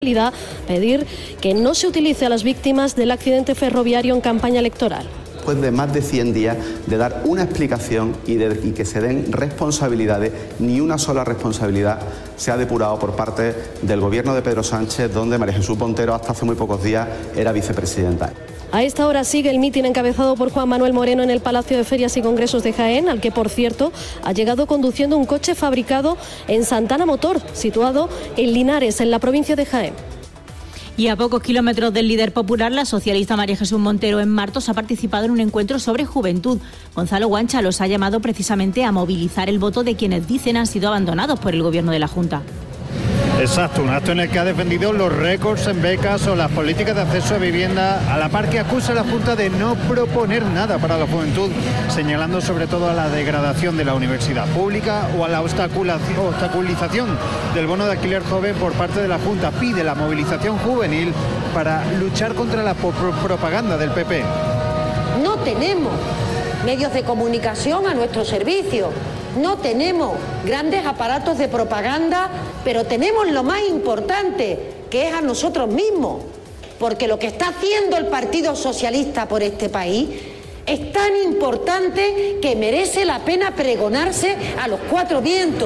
pedir que no se utilice a las víctimas del accidente ferroviario en campaña electoral. Después de más de 100 días de dar una explicación y que se den responsabilidades, ni una sola responsabilidad se ha depurado por parte del gobierno de Pedro Sánchez, donde María Jesús Montero hasta hace muy pocos días era vicepresidenta. A esta hora sigue el mitin encabezado por Juan Manuel Moreno en el Palacio de Ferias y Congresos de Jaén, al que, por cierto, ha llegado conduciendo un coche fabricado en Santana Motor, situado en Linares, en la provincia de Jaén. Y a pocos kilómetros del líder popular, la socialista María Jesús Montero en Martos ha participado en un encuentro sobre juventud. Gonzalo Guancha los ha llamado precisamente a movilizar el voto de quienes dicen han sido abandonados por el gobierno de la Junta. Exacto, un acto en el que ha defendido los récords en becas o las políticas de acceso a vivienda, a la par que acusa a la Junta de no proponer nada para la juventud, señalando sobre todo a la degradación de la universidad pública o a la obstaculización del bono de alquiler joven por parte de la Junta. Pide la movilización juvenil para luchar contra la propaganda del PP. No tenemos medios de comunicación a nuestro servicio. No tenemos grandes aparatos de propaganda, pero tenemos lo más importante, que es a nosotros mismos, porque lo que está haciendo el Partido Socialista por este país es tan importante que merece la pena pregonarse a los cuatro vientos.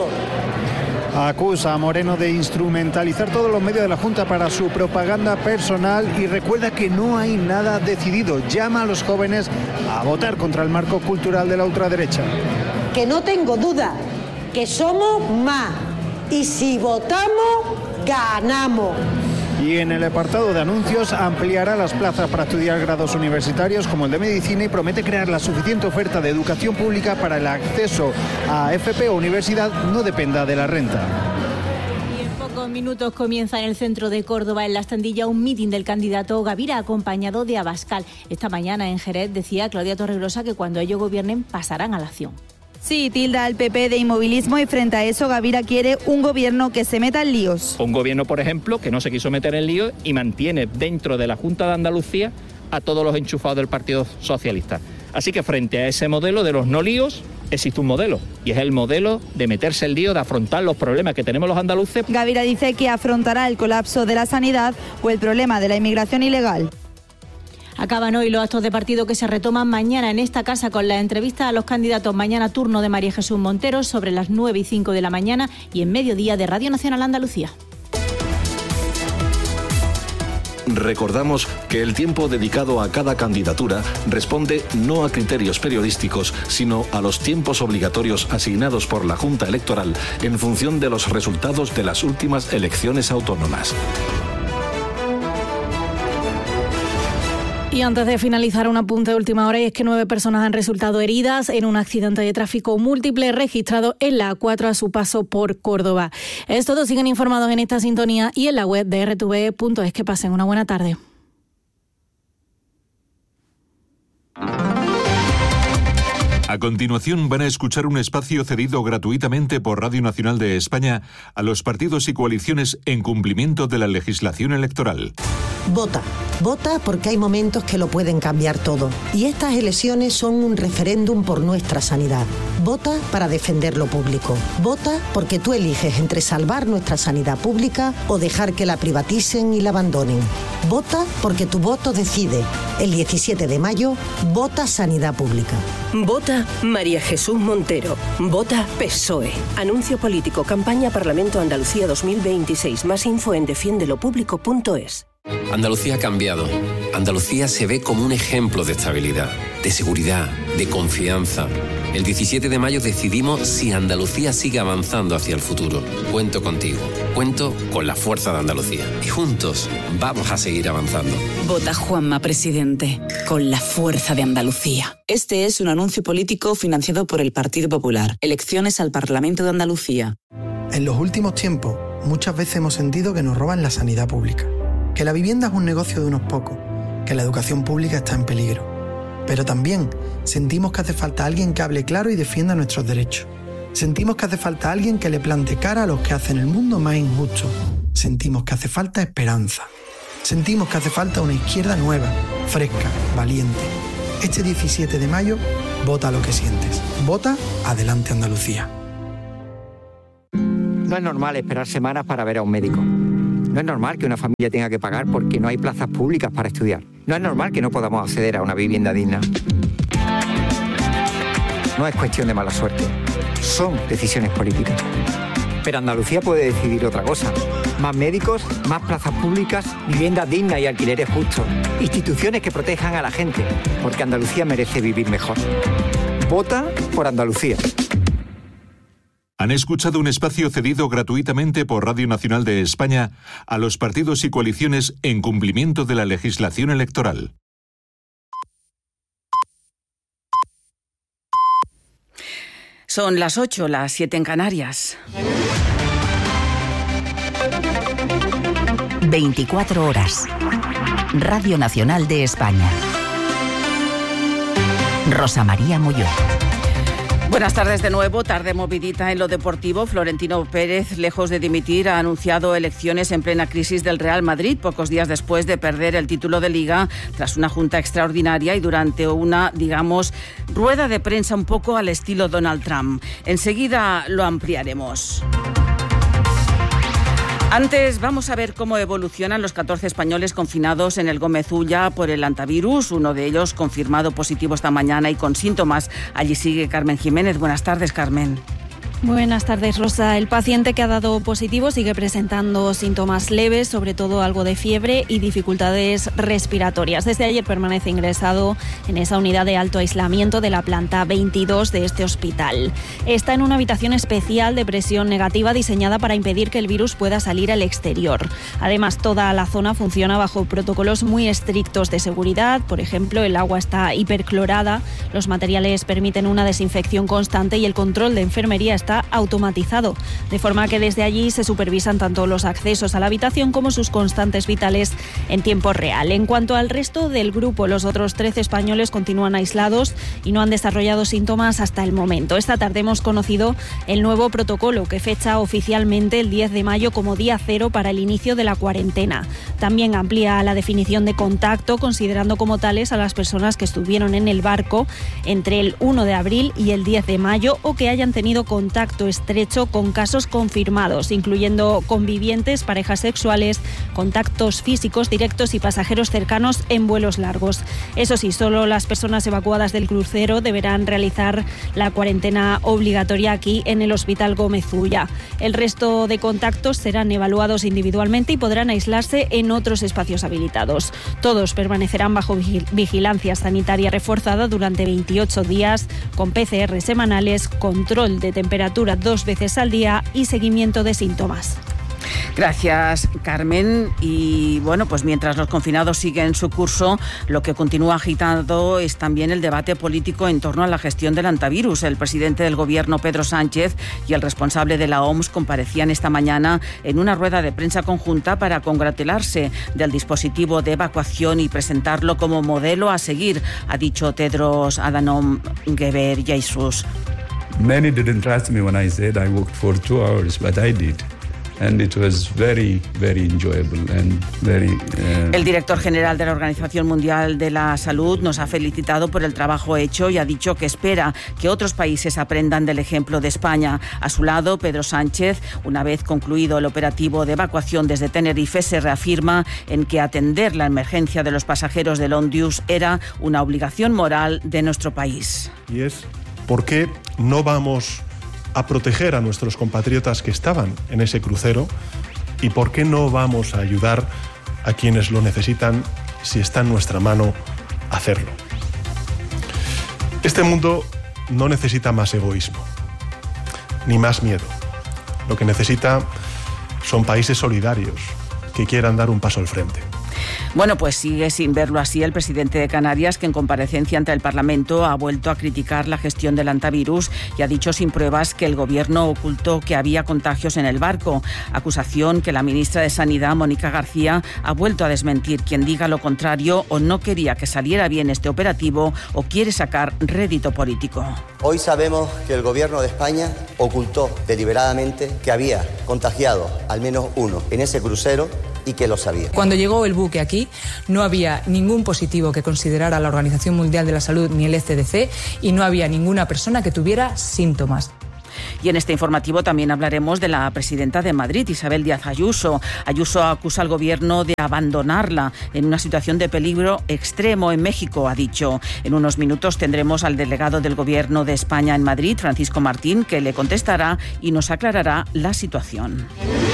Acusa a Moreno de instrumentalizar todos los medios de la Junta para su propaganda personal y recuerda que no hay nada decidido. Llama a los jóvenes a votar contra el marco cultural de la ultraderecha. Que no tengo duda, que somos más, y si votamos, ganamos. Y en el apartado de anuncios ampliará las plazas para estudiar grados universitarios como el de medicina y promete crear la suficiente oferta de educación pública para el acceso a FP o universidad no dependa de la renta. Pocos minutos comienza en el centro de Córdoba, en La Estandilla, un mitin del candidato Gavira acompañado de Abascal. Esta mañana en Jerez decía Claudia Torregrosa que cuando ellos gobiernen pasarán a la acción. Sí, tilda al PP de inmovilismo y frente a eso Gavira quiere un gobierno que se meta en líos. Un gobierno, por ejemplo, que no se quiso meter en líos y mantiene dentro de la Junta de Andalucía a todos los enchufados del Partido Socialista. Así que frente a ese modelo de los no líos, existe un modelo, y es el modelo de meterse el lío, de afrontar los problemas que tenemos los andaluces. Gavira dice que afrontará el colapso de la sanidad o el problema de la inmigración ilegal. Acaban hoy los actos de partido que se retoman mañana en esta casa con la entrevista a los candidatos. Mañana turno de María Jesús Montero sobre las 9 y 5 de la mañana y en mediodía de Radio Nacional Andalucía. Recordamos que el tiempo dedicado a cada candidatura responde no a criterios periodísticos, sino a los tiempos obligatorios asignados por la Junta Electoral en función de los resultados de las últimas elecciones autónomas. Y antes de finalizar, un apunte de última hora, y es que 9 personas han resultado heridas en un accidente de tráfico múltiple registrado en la A4 a su paso por Córdoba. Es todo, siguen informados en esta sintonía y en la web de rtv.es. Que pasen una buena tarde. A continuación van a escuchar un espacio cedido gratuitamente por Radio Nacional de España a los partidos y coaliciones en cumplimiento de la legislación electoral. Vota. Vota porque hay momentos que lo pueden cambiar todo. Y estas elecciones son un referéndum por nuestra sanidad. Vota para defender lo público. Vota porque tú eliges entre salvar nuestra sanidad pública o dejar que la privaticen y la abandonen. Vota porque tu voto decide. El 17 de mayo, vota Sanidad Pública. Vota María Jesús Montero. Vota PSOE. Anuncio político. Campaña Parlamento Andalucía 2026. Más info en defiendelopublico.es. Andalucía ha cambiado. Andalucía se ve como un ejemplo de estabilidad, de seguridad, de confianza. El 17 de mayo decidimos si Andalucía sigue avanzando hacia el futuro. Cuento contigo. Cuento con la fuerza de Andalucía. Y juntos vamos a seguir avanzando. Vota Juanma Presidente, con la fuerza de Andalucía. Este es un anuncio político financiado por el Partido Popular. Elecciones al Parlamento de Andalucía. En los últimos tiempos, muchas veces hemos sentido que nos roban la sanidad pública, que la vivienda es un negocio de unos pocos, que la educación pública está en peligro. Pero también sentimos que hace falta alguien que hable claro y defienda nuestros derechos. Sentimos que hace falta alguien que le plante cara a los que hacen el mundo más injusto. Sentimos que hace falta esperanza. Sentimos que hace falta una izquierda nueva, fresca, valiente. Este 17 de mayo, vota lo que sientes. Vota Adelante Andalucía. No es normal esperar semanas para ver a un médico. No es normal que una familia tenga que pagar porque no hay plazas públicas para estudiar. No es normal que no podamos acceder a una vivienda digna. No es cuestión de mala suerte, son decisiones políticas. Pero Andalucía puede decidir otra cosa. Más médicos, más plazas públicas, viviendas dignas y alquileres justos. Instituciones que protejan a la gente, porque Andalucía merece vivir mejor. Vota por Andalucía. Han escuchado un espacio cedido gratuitamente por Radio Nacional de España a los partidos y coaliciones en cumplimiento de la legislación electoral. Son las 8, las 7 en Canarias. 24 horas. Radio Nacional de España. Rosa María Molló. Buenas tardes de nuevo, tarde movidita en lo deportivo. Florentino Pérez, lejos de dimitir, ha anunciado elecciones en plena crisis del Real Madrid, pocos días después de perder el título de Liga tras una junta extraordinaria y durante una, rueda de prensa un poco al estilo Donald Trump. Enseguida lo ampliaremos. Antes vamos a ver cómo evolucionan los 14 españoles confinados en el Gómez Ulla por el hantavirus, uno de ellos confirmado positivo esta mañana y con síntomas. Allí sigue Carmen Jiménez. Buenas tardes, Carmen. Buenas tardes, Rosa. El paciente que ha dado positivo sigue presentando síntomas leves, sobre todo algo de fiebre y dificultades respiratorias. Desde ayer permanece ingresado en esa unidad de alto aislamiento de la planta 22 de este hospital. Está en una habitación especial de presión negativa diseñada para impedir que el virus pueda salir al exterior. Además, toda la zona funciona bajo protocolos muy estrictos de seguridad. Por ejemplo, el agua está hiperclorada, los materiales permiten una desinfección constante y el control de enfermería está automatizado, de forma que desde allí se supervisan tanto los accesos a la habitación como sus constantes vitales en tiempo real. En cuanto al resto del grupo, los otros 13 españoles continúan aislados y no han desarrollado síntomas hasta el momento. Esta tarde hemos conocido el nuevo protocolo que fecha oficialmente el 10 de mayo como día cero para el inicio de la cuarentena. También amplía la definición de contacto, considerando como tales a las personas que estuvieron en el barco entre el 1 de abril y el 10 de mayo o que hayan tenido contacto estrecho con casos confirmados, incluyendo convivientes, parejas sexuales, contactos físicos directos y pasajeros cercanos en vuelos largos. Eso sí, solo las personas evacuadas del crucero deberán realizar la cuarentena obligatoria aquí en el Hospital Gómez Ulla. El resto de contactos serán evaluados individualmente y podrán aislarse en otros espacios habilitados. Todos permanecerán bajo vigilancia sanitaria reforzada durante 28 días, con PCR semanales, control de temperatura 2 veces al día y seguimiento de síntomas. Gracias, Carmen. Y bueno, pues mientras los confinados siguen su curso, lo que continúa agitando es también el debate político en torno a la gestión del hantavirus. El presidente del Gobierno, Pedro Sánchez, y el responsable de la OMS comparecían esta mañana en una rueda de prensa conjunta para congratularse del dispositivo de evacuación y presentarlo como modelo a seguir, ha dicho Tedros Adhanom Ghebreyesus. Many didn't trust me when I said I worked for 2 hours, but I did. And it was very, very enjoyable and very, El director general de la Organización Mundial de la Salud nos ha felicitado por el trabajo hecho y ha dicho que espera que otros países aprendan del ejemplo de España. A su lado, Pedro Sánchez, una vez concluido el operativo de evacuación desde Tenerife, se reafirma en que atender la emergencia de los pasajeros del Ondius era una obligación moral de nuestro país. Y es ¿por qué no vamos a proteger a nuestros compatriotas que estaban en ese crucero? ¿Y por qué no vamos a ayudar a quienes lo necesitan si está en nuestra mano hacerlo? Este mundo no necesita más egoísmo, ni más miedo. Lo que necesita son países solidarios que quieran dar un paso al frente. Bueno, pues sigue sin verlo así el presidente de Canarias, que en comparecencia ante el Parlamento ha vuelto a criticar la gestión del hantavirus y ha dicho sin pruebas que el Gobierno ocultó que había contagios en el barco. Acusación que la ministra de Sanidad, Mónica García, ha vuelto a desmentir. Quien diga lo contrario o no quería que saliera bien este operativo o quiere sacar rédito político. Hoy sabemos que el Gobierno de España ocultó deliberadamente que había contagiado al menos uno en ese crucero y que lo sabía. Cuando llegó el buque aquí, no había ningún positivo que considerara la Organización Mundial de la Salud ni el CDC y no había ninguna persona que tuviera síntomas. Y en este informativo también hablaremos de la presidenta de Madrid, Isabel Díaz Ayuso. Ayuso acusa al gobierno de abandonarla en una situación de peligro extremo en México, ha dicho. En unos minutos tendremos al delegado del Gobierno de España en Madrid, Francisco Martín, que le contestará y nos aclarará la situación.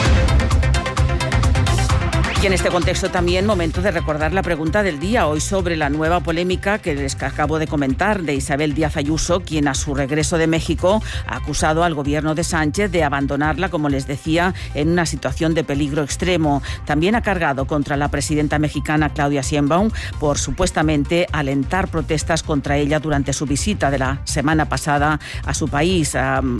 Y en este contexto también momento de recordar la pregunta del día, hoy sobre la nueva polémica que les acabo de comentar de Isabel Díaz Ayuso, quien a su regreso de México ha acusado al gobierno de Sánchez de abandonarla, como les decía, en una situación de peligro extremo. También ha cargado contra la presidenta mexicana Claudia Sheinbaum por supuestamente alentar protestas contra ella durante su visita de la semana pasada a su país,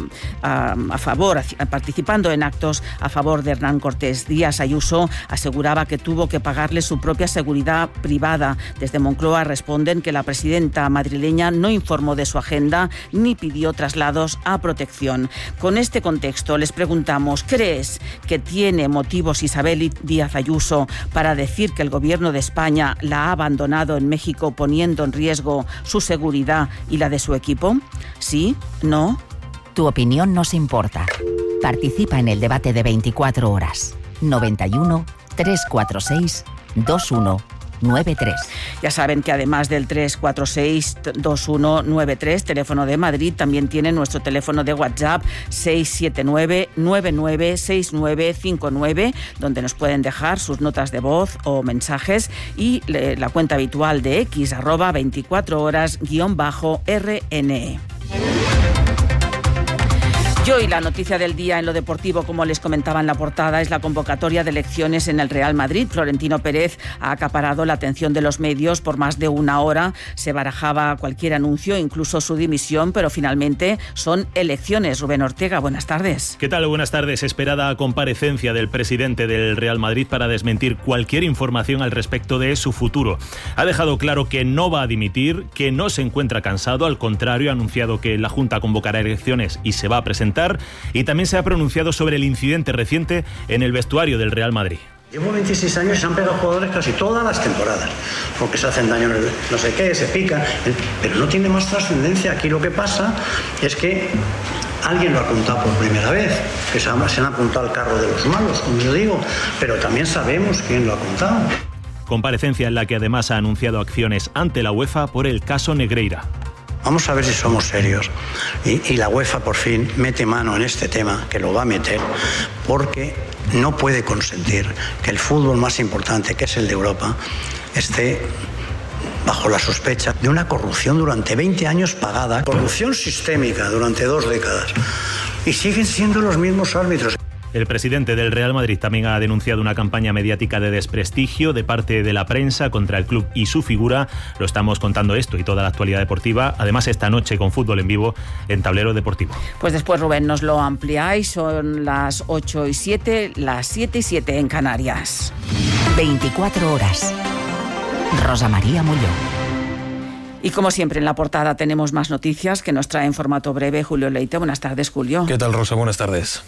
participando en actos a favor de Hernán Cortés. Díaz Ayuso aseguraba que tuvo que pagarle su propia seguridad privada. Desde Moncloa responden que la presidenta madrileña no informó de su agenda ni pidió traslados a protección. Con este contexto les preguntamos, ¿crees que tiene motivos Isabel Díaz Ayuso para decir que el gobierno de España la ha abandonado en México poniendo en riesgo su seguridad y la de su equipo? ¿Sí? ¿No? Tu opinión nos importa. Participa en el debate de 24 horas. 91 346 2193. Ya saben que además del 346-2193, teléfono de Madrid, también tienen nuestro teléfono de WhatsApp 679-996959, donde nos pueden dejar sus notas de voz o mensajes, y la cuenta habitual de X, @24horas_RNE. Y hoy la noticia del día en lo deportivo, como les comentaba en la portada, es la convocatoria de elecciones en el Real Madrid. Florentino Pérez ha acaparado la atención de los medios por más de una hora. Se barajaba cualquier anuncio, incluso su dimisión, pero finalmente son elecciones. Rubén Ortega, buenas tardes. ¿Qué tal? Buenas tardes. Esperada comparecencia del presidente del Real Madrid para desmentir cualquier información al respecto de su futuro. Ha dejado claro que no va a dimitir, que no se encuentra cansado, al contrario, ha anunciado que la Junta convocará elecciones y se va a presentar. Y también se ha pronunciado sobre el incidente reciente en el vestuario del Real Madrid. Llevo 26 años y se han pegado jugadores casi todas las temporadas, porque se hacen daño en el no sé qué, se pican, pero no tiene más trascendencia. Aquí lo que pasa es que alguien lo ha apuntado por primera vez, que se han apuntado al carro de los malos, como yo digo, pero también sabemos quién lo ha apuntado. Comparecencia en la que además ha anunciado acciones ante la UEFA por el caso Negreira. Vamos a ver si somos serios y la UEFA por fin mete mano en este tema, que lo va a meter, porque no puede consentir que el fútbol más importante, que es el de Europa, esté bajo la sospecha de una corrupción durante 20 años pagada, corrupción sistémica durante 2 décadas, y siguen siendo los mismos árbitros. El presidente del Real Madrid también ha denunciado una campaña mediática de desprestigio de parte de la prensa contra el club y su figura. Lo estamos contando esto y toda la actualidad deportiva. Además, esta noche con fútbol en vivo en Tablero Deportivo. Pues después, Rubén, nos lo ampliáis. Son las 8:07, las 7:07 en Canarias. 24 horas. Rosa María Mullón. Y como siempre en la portada tenemos más noticias que nos trae en formato breve Julio Leite. Buenas tardes, Julio. ¿Qué tal, Rosa? Buenas tardes.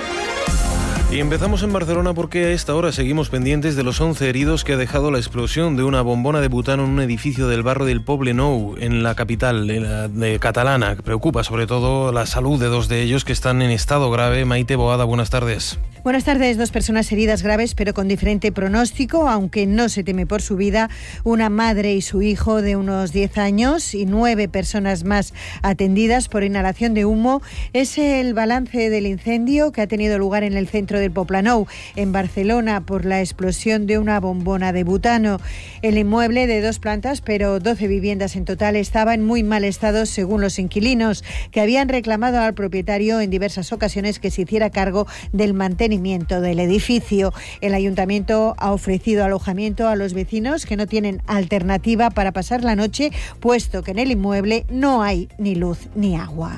Y empezamos en Barcelona porque a esta hora seguimos pendientes de los 11 heridos que ha dejado la explosión de una bombona de butano en un edificio del barrio del Poblenou, en la capital de catalana. Preocupa sobre todo la salud de 2 de ellos que están en estado grave. Maite Boada, buenas tardes. Buenas tardes. 2 personas heridas graves, pero con diferente pronóstico, aunque no se teme por su vida. Una madre y su hijo de unos 10 años y 9 personas más atendidas por inhalación de humo. Es el balance del incendio que ha tenido lugar en el centro del Poblenou, en Barcelona, por la explosión de una bombona de butano. El inmueble, de 2 plantas, pero 12 viviendas en total, estaba en muy mal estado según los inquilinos, que habían reclamado al propietario en diversas ocasiones que se hiciera cargo del mantenimiento del edificio. El ayuntamiento ha ofrecido alojamiento a los vecinos que no tienen alternativa para pasar la noche, puesto que en el inmueble no hay ni luz ni agua.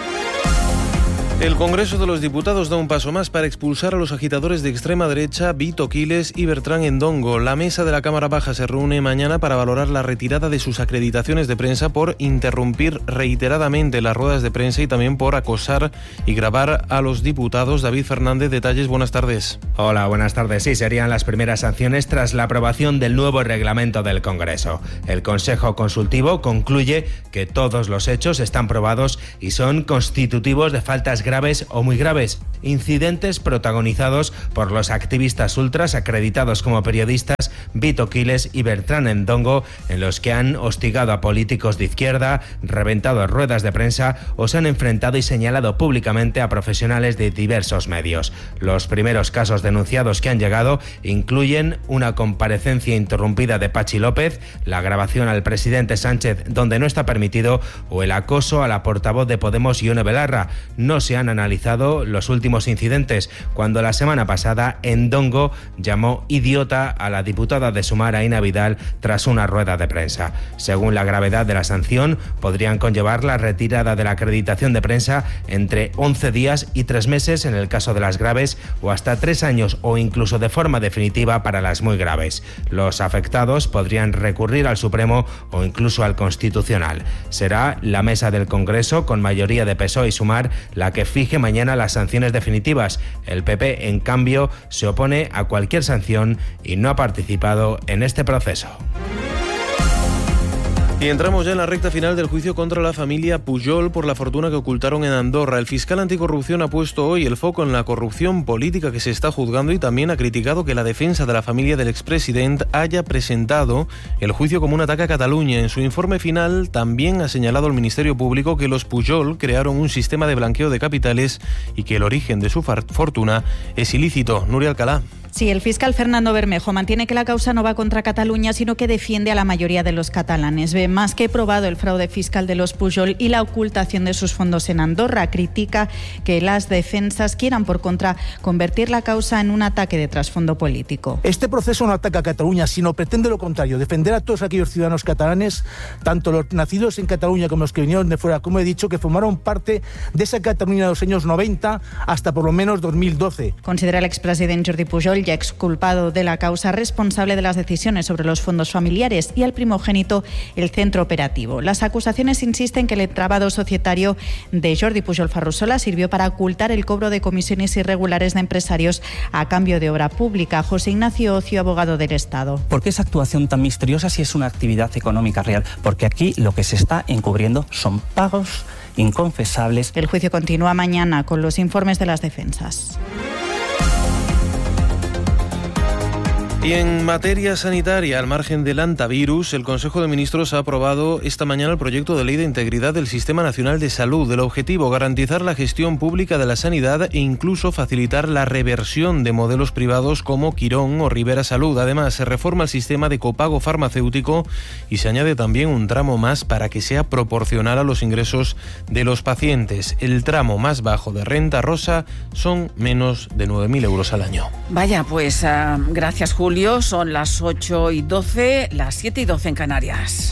El Congreso de los Diputados da un paso más para expulsar a los agitadores de extrema derecha Vito Quiles y Bertrán Endongo. La mesa de la Cámara Baja se reúne mañana para valorar la retirada de sus acreditaciones de prensa por interrumpir reiteradamente las ruedas de prensa y también por acosar y grabar a los diputados. David Fernández, detalles, buenas tardes. Hola, buenas tardes. Sí, serían las primeras sanciones tras la aprobación del nuevo reglamento del Congreso. El Consejo Consultivo concluye que todos los hechos están probados y son constitutivos de faltas graves o muy graves. Incidentes protagonizados por los activistas ultras acreditados como periodistas Vito Quiles y Bertrán Endongo, en los que han hostigado a políticos de izquierda, reventado ruedas de prensa o se han enfrentado y señalado públicamente a profesionales de diversos medios. Los primeros casos denunciados que han llegado incluyen una comparecencia interrumpida de Pachi López, la grabación al presidente Sánchez donde no está permitido o el acoso a la portavoz de Podemos, Ione Belarra. No se han analizado los últimos incidentes, cuando la semana pasada Endongo llamó idiota a la diputada de Sumar, Aina Vidal, tras una rueda de prensa. Según la gravedad de la sanción, podrían conllevar la retirada de la acreditación de prensa entre 11 días y 3 meses en el caso de las graves, o hasta 3 años o incluso de forma definitiva para las muy graves. Los afectados podrían recurrir al Supremo o incluso al Constitucional. Será la mesa del Congreso, con mayoría de PSOE y Sumar, la que fije mañana las sanciones definitivas. El PP, en cambio, se opone a cualquier sanción y no ha participado en este proceso. Y entramos ya en la recta final del juicio contra la familia Pujol por la fortuna que ocultaron en Andorra. El fiscal anticorrupción ha puesto hoy el foco en la corrupción política que se está juzgando y también ha criticado que la defensa de la familia del expresidente haya presentado el juicio como un ataque a Cataluña. En su informe final también ha señalado el Ministerio Público que los Pujol crearon un sistema de blanqueo de capitales y que el origen de su fortuna es ilícito. Nuria Alcalá. Sí, el fiscal Fernando Bermejo mantiene que la causa no va contra Cataluña, sino que defiende a la mayoría de los catalanes. Ve más que probado el fraude fiscal de los Pujol y la ocultación de sus fondos en Andorra. Critica que las defensas quieran, por contra, convertir la causa en un ataque de trasfondo político. Este proceso no ataca a Cataluña, sino pretende lo contrario, defender a todos aquellos ciudadanos catalanes, tanto los nacidos en Cataluña como los que vinieron de fuera, como he dicho, que formaron parte de esa Cataluña de los años 90 hasta por lo menos 2012. Considera el expresidente Jordi Pujol, ya exculpado de la causa, responsable de las decisiones sobre los fondos familiares, y al primogénito el centro operativo. Las acusaciones insisten que el entramado societario de Jordi Pujol Ferrusola sirvió para ocultar el cobro de comisiones irregulares de empresarios a cambio de obra pública. José Ignacio Ocio, abogado del Estado. ¿Por qué esa actuación tan misteriosa si es una actividad económica real? Porque aquí lo que se está encubriendo son pagos inconfesables. El juicio continúa mañana con los informes de las defensas. Y en materia sanitaria, al margen del antivirus, el Consejo de Ministros ha aprobado esta mañana el proyecto de ley de integridad del Sistema Nacional de Salud. El objetivo, garantizar la gestión pública de la sanidad e incluso facilitar la reversión de modelos privados como Quirón o Rivera Salud. Además, se reforma el sistema de copago farmacéutico y se añade también un tramo más para que sea proporcional a los ingresos de los pacientes. El tramo más bajo de renta rosa son menos de 9.000 euros al año. Vaya, pues gracias, Julio. Son las 8:12, las 7:12 en Canarias.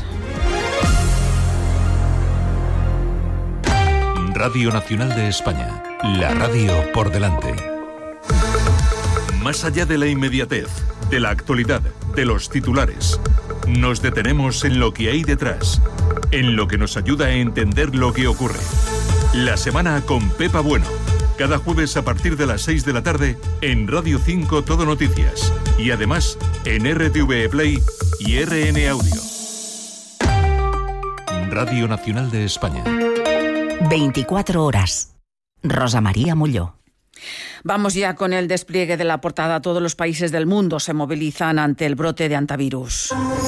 Radio Nacional de España, la radio por delante. Más allá de la inmediatez, de la actualidad, de los titulares, nos detenemos en lo que hay detrás, en lo que nos ayuda a entender lo que ocurre. La semana con Pepa Bueno. Cada jueves a partir de las 6 de la tarde en Radio 5 Todo Noticias y además en RTV Play y RN Audio. Radio Nacional de España. 24 horas. Rosa María Molló. Vamos ya con el despliegue de la portada. Todos los países del mundo se movilizan ante el brote de antivirus.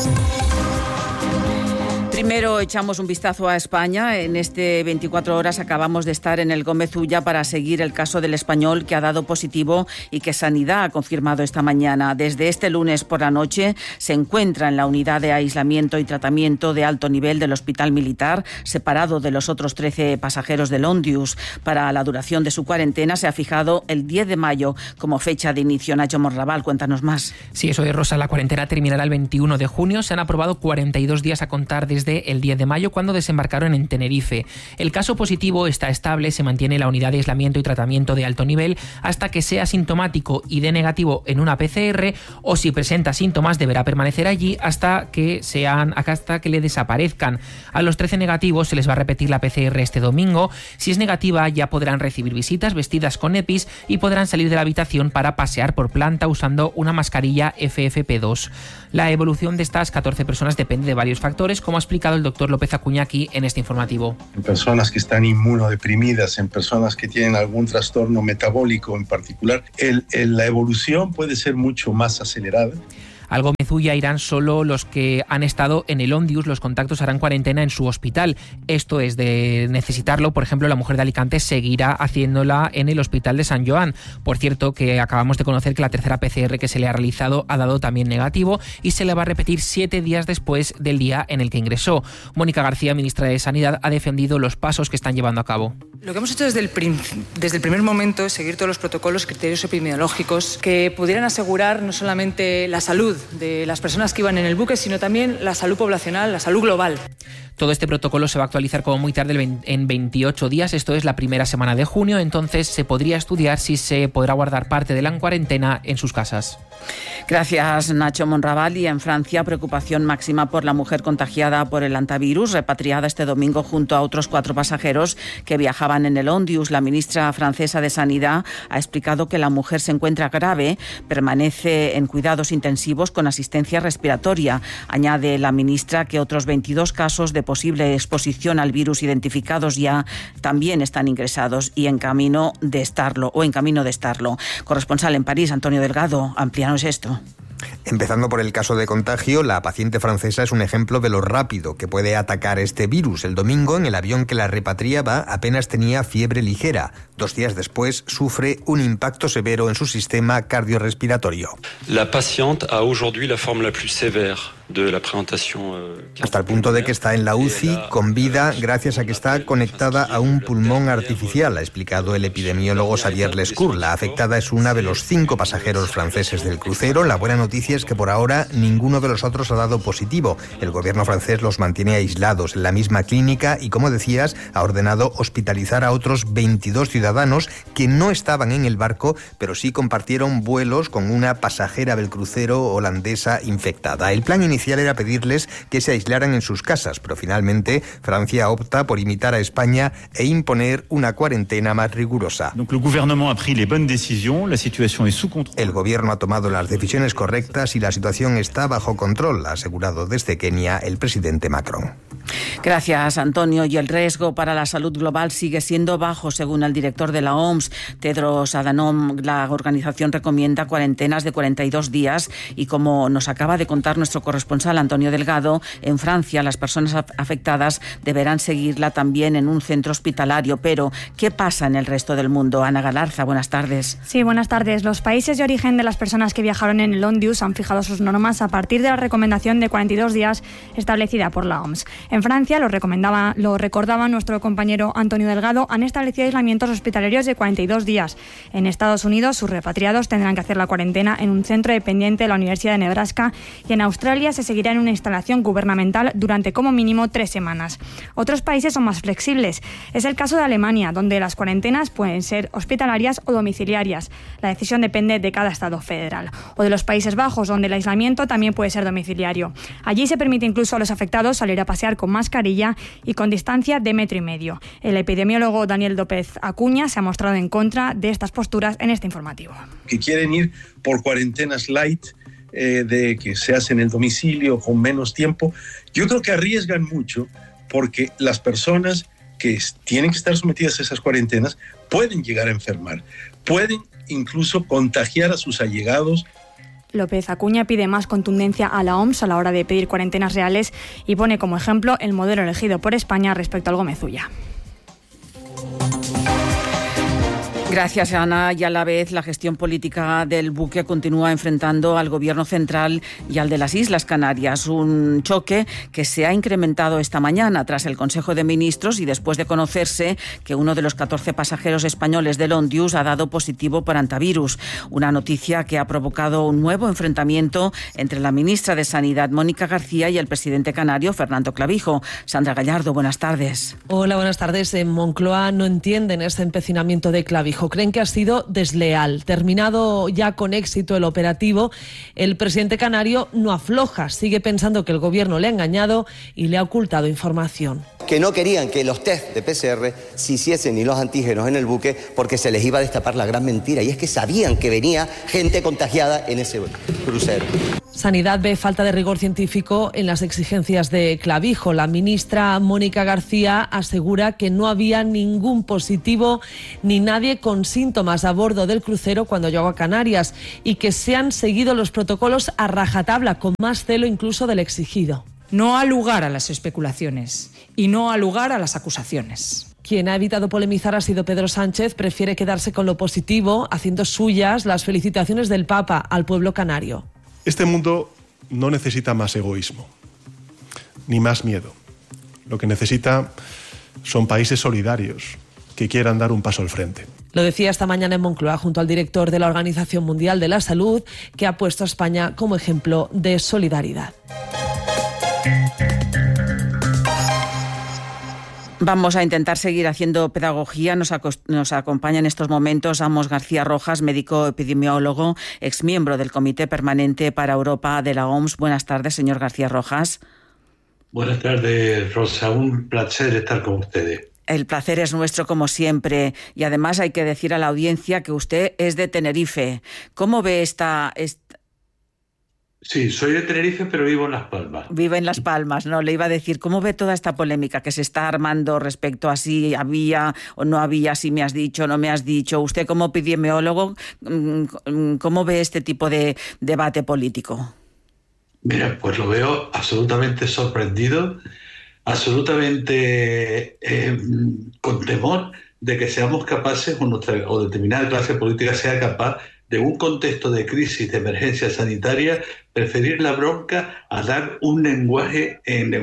Primero echamos un vistazo a España. En este 24 horas acabamos de estar en el Gómez Ulla para seguir el caso del español que ha dado positivo y que Sanidad ha confirmado esta mañana. Desde este lunes por la noche se encuentra en la unidad de aislamiento y tratamiento de alto nivel del Hospital Militar, separado de los otros 13 pasajeros del Ondius. Para la duración de su cuarentena se ha fijado el 10 de mayo como fecha de inicio. Nacho Morrabal, cuéntanos más. Sí, eso es, Rosa. La cuarentena terminará el 21 de junio. Se han aprobado 42 días a contar desde el 10 de mayo, cuando desembarcaron en Tenerife. El caso positivo está estable, se mantiene en la unidad de aislamiento y tratamiento de alto nivel hasta que sea sintomático y dé negativo en una PCR, o si presenta síntomas deberá permanecer allí hasta que le desaparezcan. A los 13 negativos se les va a repetir la PCR este domingo. Si es negativa, ya podrán recibir visitas vestidas con EPIs y podrán salir de la habitación para pasear por planta usando una mascarilla FFP2. La evolución de estas 14 personas depende de varios factores, como explica explicado el doctor López Acuña aquí en este informativo. En personas que están inmunodeprimidas, en personas que tienen algún trastorno metabólico en particular, la evolución puede ser mucho más acelerada. Al Gómez-Ulla irán solo los que han estado en el Ondius, los contactos harán cuarentena en su hospital. Esto es de necesitarlo. Por ejemplo, la mujer de Alicante seguirá haciéndola en el hospital de San Joan. Por cierto, que acabamos de conocer que la tercera PCR que se le ha realizado ha dado también negativo y se le va a repetir 7 días después del día en el que ingresó. Mónica García, ministra de Sanidad, ha defendido los pasos que están llevando a cabo. Lo que hemos hecho desde el primer momento es seguir todos los protocolos, criterios epidemiológicos que pudieran asegurar no solamente la salud de las personas que iban en el buque, sino también la salud poblacional, la salud global. Todo este protocolo se va a actualizar como muy tarde en 28 días, esto es la primera semana de junio, entonces se podría estudiar si se podrá guardar parte de la cuarentena en sus casas. Gracias, Nacho Monraval. Y en Francia, preocupación máxima por la mujer contagiada por el hantavirus, repatriada este domingo junto a otros 4 pasajeros que viajaban en el Ondius. La ministra francesa de Sanidad ha explicado que la mujer se encuentra grave, permanece en cuidados intensivos con asistencia respiratoria. Añade la ministra que otros 22 casos de posible exposición al virus identificados ya también están ingresados y en camino de estarlo. Corresponsal en París, Antonio Delgado, amplíanos esto. Empezando por el caso de contagio, la paciente francesa es un ejemplo de lo rápido que puede atacar este virus. El domingo, en el avión que la repatriaba, apenas tenía fiebre ligera. 2 días después, sufre un impacto severo en su sistema cardiorrespiratorio. La paciente a aujourd'hui la forme la plus sévère de la présentation. Hasta el punto de que está en la UCI con vida gracias a que está conectada a un pulmón artificial, ha explicado el epidemiólogo Xavier Lescour. La afectada es una de los 5 pasajeros franceses del crucero. La buena noticia es que por ahora ninguno de los otros ha dado positivo. El gobierno francés los mantiene aislados en la misma clínica y, como decías, ha ordenado hospitalizar a otros 22 ciudadanos que no estaban en el barco, pero sí compartieron vuelos con una pasajera del crucero holandesa infectada. El plan inicial era pedirles que se aislaran en sus casas, pero finalmente Francia opta por imitar a España e imponer una cuarentena más rigurosa. El gobierno ha tomado las decisiones correctas y la situación está bajo control, ha asegurado desde Kenia el presidente Macron. Gracias, Antonio. Y el riesgo para la salud global sigue siendo bajo, según el director de la OMS, Tedros Adhanom. La organización recomienda cuarentenas de 42 días y, como nos acaba de contar nuestro corresponsal Antonio Delgado, en Francia las personas afectadas deberán seguirla también en un centro hospitalario. Pero, ¿qué pasa en el resto del mundo? Ana Galarza, buenas tardes. Sí, buenas tardes. Los países de origen de las personas que viajaron en el Ondius han fijado sus normas a partir de la recomendación de 42 días establecida por la OMS. En Francia, lo recordaba nuestro compañero Antonio Delgado, han establecido aislamientos hospitalarios de 42 días. En Estados Unidos, sus repatriados tendrán que hacer la cuarentena en un centro dependiente de la Universidad de Nebraska, y en Australia se seguirá en una instalación gubernamental durante como mínimo 3 semanas. Otros países son más flexibles. Es el caso de Alemania, donde las cuarentenas pueden ser hospitalarias o domiciliarias. La decisión depende de cada estado federal. O de los Países Bajos, donde el aislamiento también puede ser domiciliario. Allí se permite incluso a los afectados salir a pasear con mascarilla y con distancia de 1,5 metros. El epidemiólogo Daniel López Acuña se ha mostrado en contra de estas posturas en este informativo. Que quieren ir por cuarentenas light, de que se hacen en el domicilio con menos tiempo. Yo creo que arriesgan mucho porque las personas que tienen que estar sometidas a esas cuarentenas pueden llegar a enfermar, pueden incluso contagiar a sus allegados. López Acuña pide más contundencia a la OMS a la hora de pedir cuarentenas reales y pone como ejemplo el modelo elegido por España respecto al Gómez-Ulla. Gracias, Ana. Y a la vez la gestión política del buque continúa enfrentando al Gobierno central y al de las Islas Canarias. Un choque que se ha incrementado esta mañana tras el Consejo de Ministros y después de conocerse que uno de los 14 pasajeros españoles del Ondius ha dado positivo por hantavirus. Una noticia que ha provocado un nuevo enfrentamiento entre la ministra de Sanidad, Mónica García, y el presidente canario, Fernando Clavijo. Sandra Gallardo, buenas tardes. Hola, buenas tardes. En Moncloa no entienden este empecinamiento de Clavijo. Creen que ha sido desleal. Terminado ya con éxito el operativo, el presidente canario no afloja. Sigue pensando que el gobierno le ha engañado y le ha ocultado información. Que no querían que los test de PCR se hiciesen ni los antígenos en el buque porque se les iba a destapar la gran mentira. Y es que sabían que venía gente contagiada en ese crucero. Sanidad ve falta de rigor científico en las exigencias de Clavijo. La ministra Mónica García asegura que no había ningún positivo ni nadie con síntomas a bordo del crucero cuando llegó a Canarias y que se han seguido los protocolos a rajatabla, con más celo incluso del exigido. No ha lugar a las especulaciones y no ha lugar a las acusaciones. Quien ha evitado polemizar ha sido Pedro Sánchez. Prefiere quedarse con lo positivo, haciendo suyas las felicitaciones del Papa al pueblo canario. Este mundo no necesita más egoísmo, ni más miedo. Lo que necesita son países solidarios que quieran dar un paso al frente. Lo decía esta mañana en Moncloa junto al director de la Organización Mundial de la Salud, que ha puesto a España como ejemplo de solidaridad. Vamos a intentar seguir haciendo pedagogía. Nos acompaña en estos momentos Amos García Rojas, médico epidemiólogo, exmiembro del Comité Permanente para Europa de la OMS. Buenas tardes, señor García Rojas. Buenas tardes, Rosa. Un placer estar con ustedes. El placer es nuestro, como siempre. Y además hay que decir a la audiencia que usted es de Tenerife. ¿Cómo ve esta... Sí, soy de Tenerife, pero vivo en Las Palmas. Vive en Las Palmas, ¿no? Le iba a decir, ¿cómo ve toda esta polémica que se está armando respecto a si había o no había, si me has dicho o no me has dicho? Usted, como epidemiólogo, ¿cómo ve este tipo de debate político? Mira, pues lo veo absolutamente sorprendido, absolutamente con temor de que seamos capaces, o determinada clase política sea capaz, de un contexto de crisis, de emergencia sanitaria, preferir la bronca a dar un lenguaje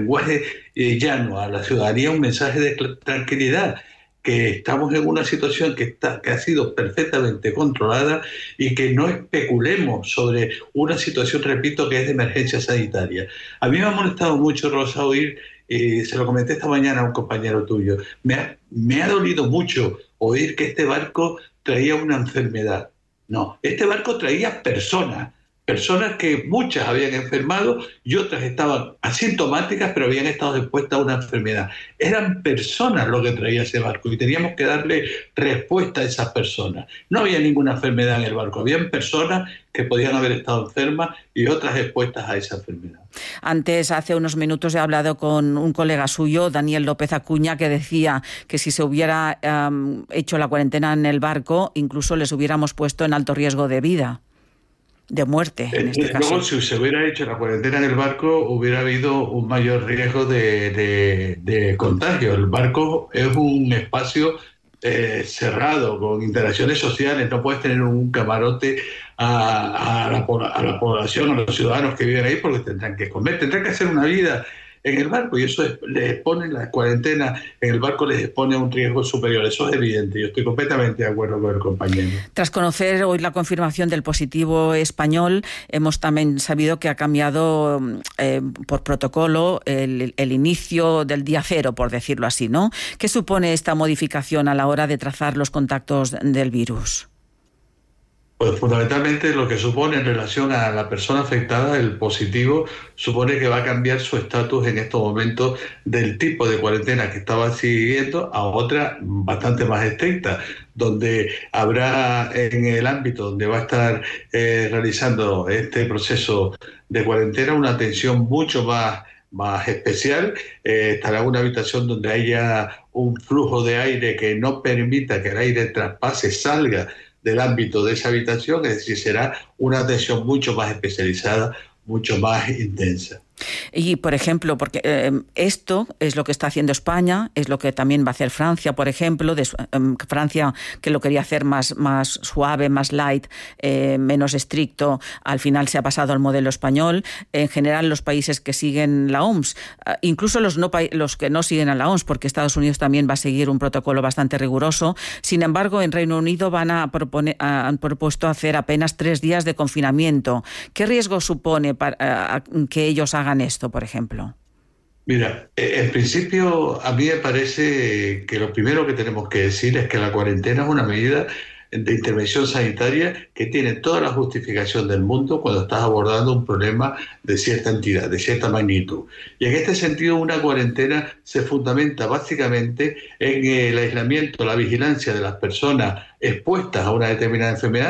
llano a la ciudadanía, un mensaje de tranquilidad, que estamos en una situación que ha sido perfectamente controlada y que no especulemos sobre una situación, repito, que es de emergencia sanitaria. A mí me ha molestado mucho, Rosa, oír, se lo comenté esta mañana a un compañero tuyo, me ha dolido mucho oír que este barco traía una enfermedad. No, este barco traía personas que muchas habían enfermado y otras estaban asintomáticas, pero habían estado expuestas a una enfermedad. Eran personas lo que traía ese barco y teníamos que darle respuesta a esas personas. No había ninguna enfermedad en el barco, habían personas que podían haber estado enfermas y otras expuestas a esa enfermedad. Antes, hace unos minutos, he hablado con un colega suyo, Daniel López Acuña, que decía que si se hubiera hecho la cuarentena en el barco, incluso les hubiéramos puesto en alto riesgo de vida, de muerte en este caso. Luego, si se hubiera hecho la cuarentena en el barco, hubiera habido un mayor riesgo de contagio. El barco es un espacio cerrado, con interacciones sociales. No puedes tener un camarote a la población, a los ciudadanos que viven ahí, porque tendrán que comer, tendrán que hacer una vida en el barco, y eso les expone, la cuarentena en el barco les expone a un riesgo superior. Eso es evidente. Yo estoy completamente de acuerdo con el compañero. Tras conocer hoy la confirmación del positivo español, hemos también sabido que ha cambiado por protocolo el inicio del día cero, por decirlo así, ¿no? ¿Qué supone esta modificación a la hora de trazar los contactos del virus? Pues fundamentalmente lo que supone en relación a la persona afectada, el positivo, supone que va a cambiar su estatus en estos momentos del tipo de cuarentena que estaba siguiendo a otra bastante más estricta, donde habrá en el ámbito donde va a estar realizando este proceso de cuarentena una atención mucho más especial. Estará en una habitación donde haya un flujo de aire que no permita que el aire traspase, salga del ámbito de esa habitación, es decir, será una atención mucho más especializada, mucho más intensa. Y, por ejemplo, porque esto es lo que está haciendo España, es lo que también va a hacer Francia, por ejemplo, Francia, que lo quería hacer más suave, más light, menos estricto, al final se ha pasado al modelo español. En general, los países que siguen la OMS, incluso los que no siguen a la OMS, porque Estados Unidos también va a seguir un protocolo bastante riguroso. Sin embargo, en Reino Unido han propuesto hacer apenas 3 días de confinamiento. ¿Qué riesgo supone para que ellos hagan esto, por ejemplo? Mira, en principio a mí me parece que lo primero que tenemos que decir es que la cuarentena es una medida de intervención sanitaria que tiene toda la justificación del mundo cuando estás abordando un problema de cierta entidad, de cierta magnitud. Y en este sentido, una cuarentena se fundamenta básicamente en el aislamiento, la vigilancia de las personas expuestas a una determinada enfermedad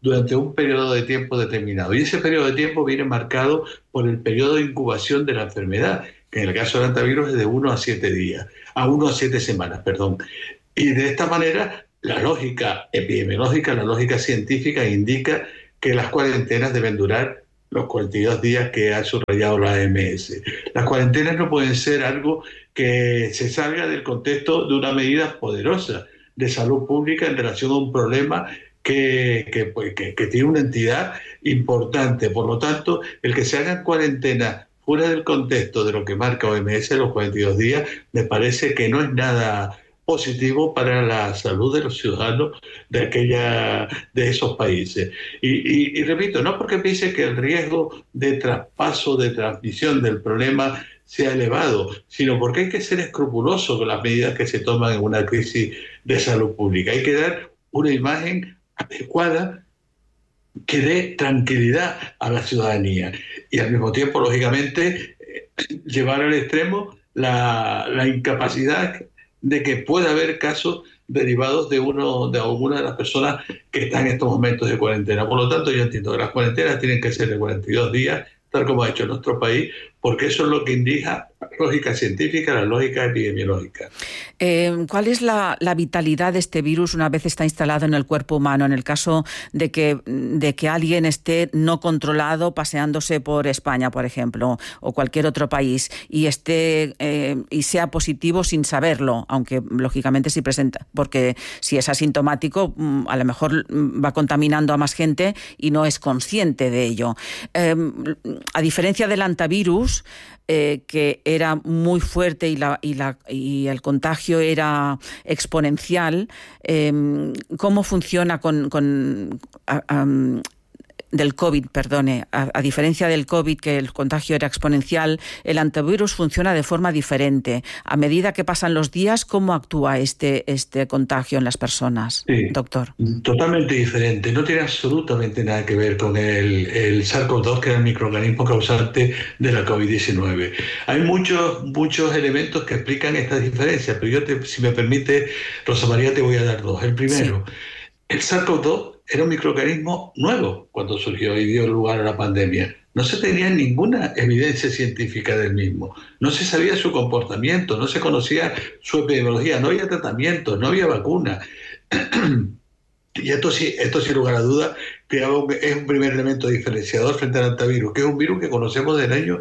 durante un periodo de tiempo determinado. Y ese periodo de tiempo viene marcado por el periodo de incubación de la enfermedad, que en el caso del hantavirus es de 1 a 7 días, a 1 a 7 semanas, perdón. Y de esta manera, la lógica epidemiológica, la lógica científica indica que las cuarentenas deben durar los 42 días que ha subrayado la OMS. Las cuarentenas no pueden ser algo que se salga del contexto de una medida poderosa de salud pública en relación a un problema que tiene una entidad importante. Por lo tanto, el que se hagan cuarentenas fuera del contexto de lo que marca OMS, los 42 días, me parece que no es nada positivo para la salud de los ciudadanos de esos países. Y repito, no porque piense que el riesgo de traspaso, de transmisión del problema sea elevado, sino porque hay que ser escrupuloso con las medidas que se toman en una crisis de salud pública. Hay que dar una imagen adecuada que dé tranquilidad a la ciudadanía y al mismo tiempo, lógicamente, llevar al extremo la incapacidad de que pueda haber casos derivados de alguna de las personas que están en estos momentos de cuarentena. Por lo tanto, yo entiendo que las cuarentenas tienen que ser de 42 días, tal como ha hecho nuestro país, porque eso es lo que indica la lógica científica, la lógica epidemiológica. ¿Cuál es la vitalidad de este virus una vez está instalado en el cuerpo humano? En el caso de que alguien esté no controlado paseándose por España, por ejemplo, o cualquier otro país, y sea positivo sin saberlo, aunque lógicamente sí presenta, porque si es asintomático, a lo mejor va contaminando a más gente y no es consciente de ello. A diferencia del hantavirus, que era muy fuerte y el contagio era exponencial, ¿cómo funciona del COVID, perdone? A diferencia del COVID, que el contagio era exponencial, el hantavirus funciona de forma diferente. A medida que pasan los días, ¿cómo actúa este contagio en las personas, doctor? Totalmente diferente. No tiene absolutamente nada que ver con el SARS-CoV-2, que era el microorganismo causante de la COVID-19. Hay muchos elementos que explican estas diferencias, pero yo, si me permite, Rosa María, te voy a dar dos. El primero, el SARS-CoV-2 era un microorganismo nuevo cuando surgió y dio lugar a la pandemia. No se tenía ninguna evidencia científica del mismo. No se sabía su comportamiento, no se conocía su epidemiología, no había tratamiento, no había vacuna. Y esto sin lugar a dudas, es un primer elemento diferenciador frente al hantavirus, que es un virus que conocemos del año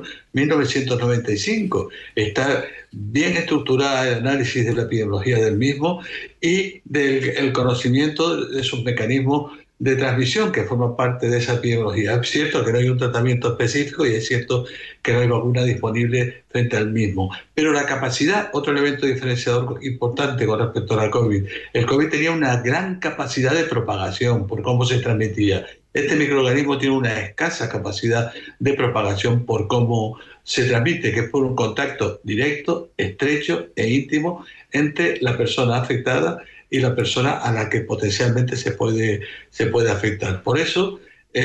1995. Está bien estructurada el análisis de la epidemiología del mismo y del conocimiento de sus mecanismos de transmisión que forman parte de esa epidemiología. Es cierto que no hay un tratamiento específico y es cierto que no hay vacuna disponible frente al mismo. Pero la capacidad, otro elemento diferenciador importante con respecto a la COVID, el COVID tenía una gran capacidad de propagación por cómo se transmitía. Este microorganismo tiene una escasa capacidad de propagación por cómo se transmite, que es por un contacto directo, estrecho e íntimo entre la persona afectada y la persona a la que potencialmente se puede afectar. Por eso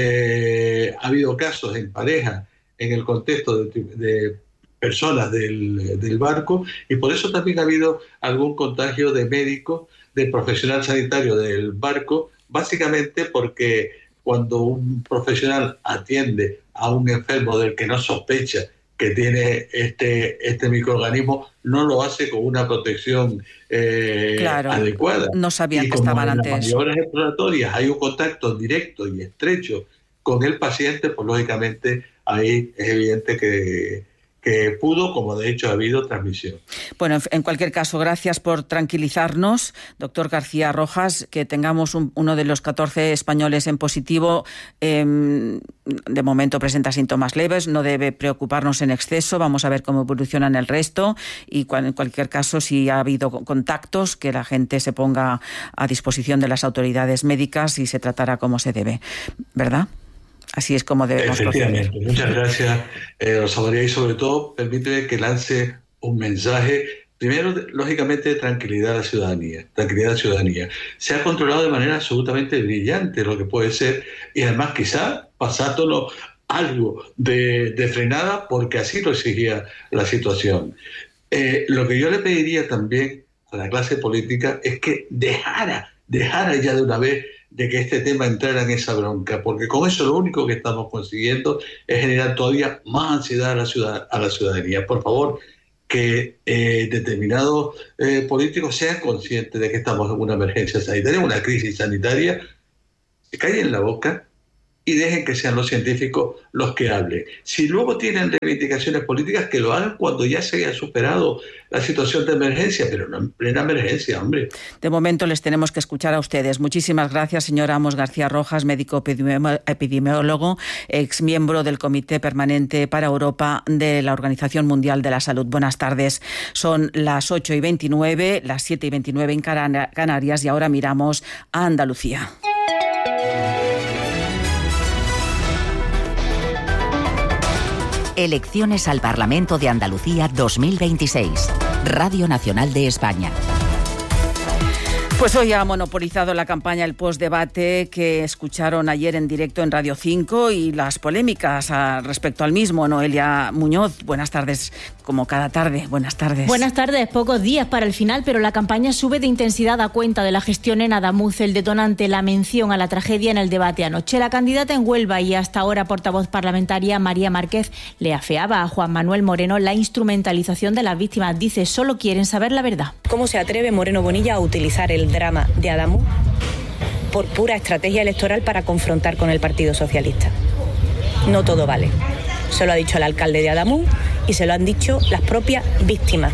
ha habido casos en pareja en el contexto de personas del barco, y por eso también ha habido algún contagio de médico, de profesional sanitario del barco, básicamente porque cuando un profesional atiende a un enfermo del que no sospecha que tiene este microorganismo, no lo hace con una protección adecuada. No sabían que estaban antes. En las maniobras exploratorias hay un contacto directo y estrecho con el paciente, pues lógicamente ahí es evidente que pudo, como de hecho ha habido transmisión. Bueno, en cualquier caso, gracias por tranquilizarnos, doctor García Rojas, que tengamos uno de los 14 españoles en positivo. De momento presenta síntomas leves, no debe preocuparnos en exceso, vamos a ver cómo evolucionan el resto y en cualquier caso, si ha habido contactos, que la gente se ponga a disposición de las autoridades médicas y se tratará como se debe, ¿verdad? Así es como debemos proceder. Muchas gracias, Rosa María, y sobre todo permíteme que lance un mensaje, primero, lógicamente, de tranquilidad a la ciudadanía. Se ha controlado de manera absolutamente brillante lo que puede ser, y además quizá pasándolo algo de frenada, porque así lo exigía la situación. Lo que yo le pediría también a la clase política es que dejara ya de una vez de que este tema entrara en esa bronca, porque con eso lo único que estamos consiguiendo es generar todavía más ansiedad a la ciudadanía. Por favor, que determinados políticos sean conscientes de que estamos en una emergencia sanitaria, una crisis sanitaria, que callen la boca y dejen que sean los científicos los que hablen. Si luego tienen reivindicaciones políticas, que lo hagan cuando ya se haya superado la situación de emergencia, pero no en plena emergencia, hombre. De momento les tenemos que escuchar a ustedes. Muchísimas gracias, señor Amos García Rojas, médico epidemiólogo, exmiembro del Comité Permanente para Europa de la Organización Mundial de la Salud. Buenas tardes. Son las 8:29, las 7:29 en Canarias, y ahora miramos a Andalucía. Elecciones al Parlamento de Andalucía 2026. Radio Nacional de España. Pues hoy ha monopolizado la campaña el postdebate que escucharon ayer en directo en Radio 5 y las polémicas respecto al mismo. Noelia Muñoz, buenas tardes, como cada tarde. Buenas tardes. Buenas tardes, pocos días para el final, pero la campaña sube de intensidad a cuenta de la gestión en Adamuz, el detonante, la mención a la tragedia en el debate anoche. La candidata en Huelva y hasta ahora portavoz parlamentaria, María Márquez, le afeaba a Juan Manuel Moreno la instrumentalización de las víctimas. Dice, solo quieren saber la verdad. ¿Cómo se atreve Moreno Bonilla a utilizar el drama de Adamuz por pura estrategia electoral para confrontar con el Partido Socialista? No todo vale. Se lo ha dicho el alcalde de Adamuz y se lo han dicho las propias víctimas,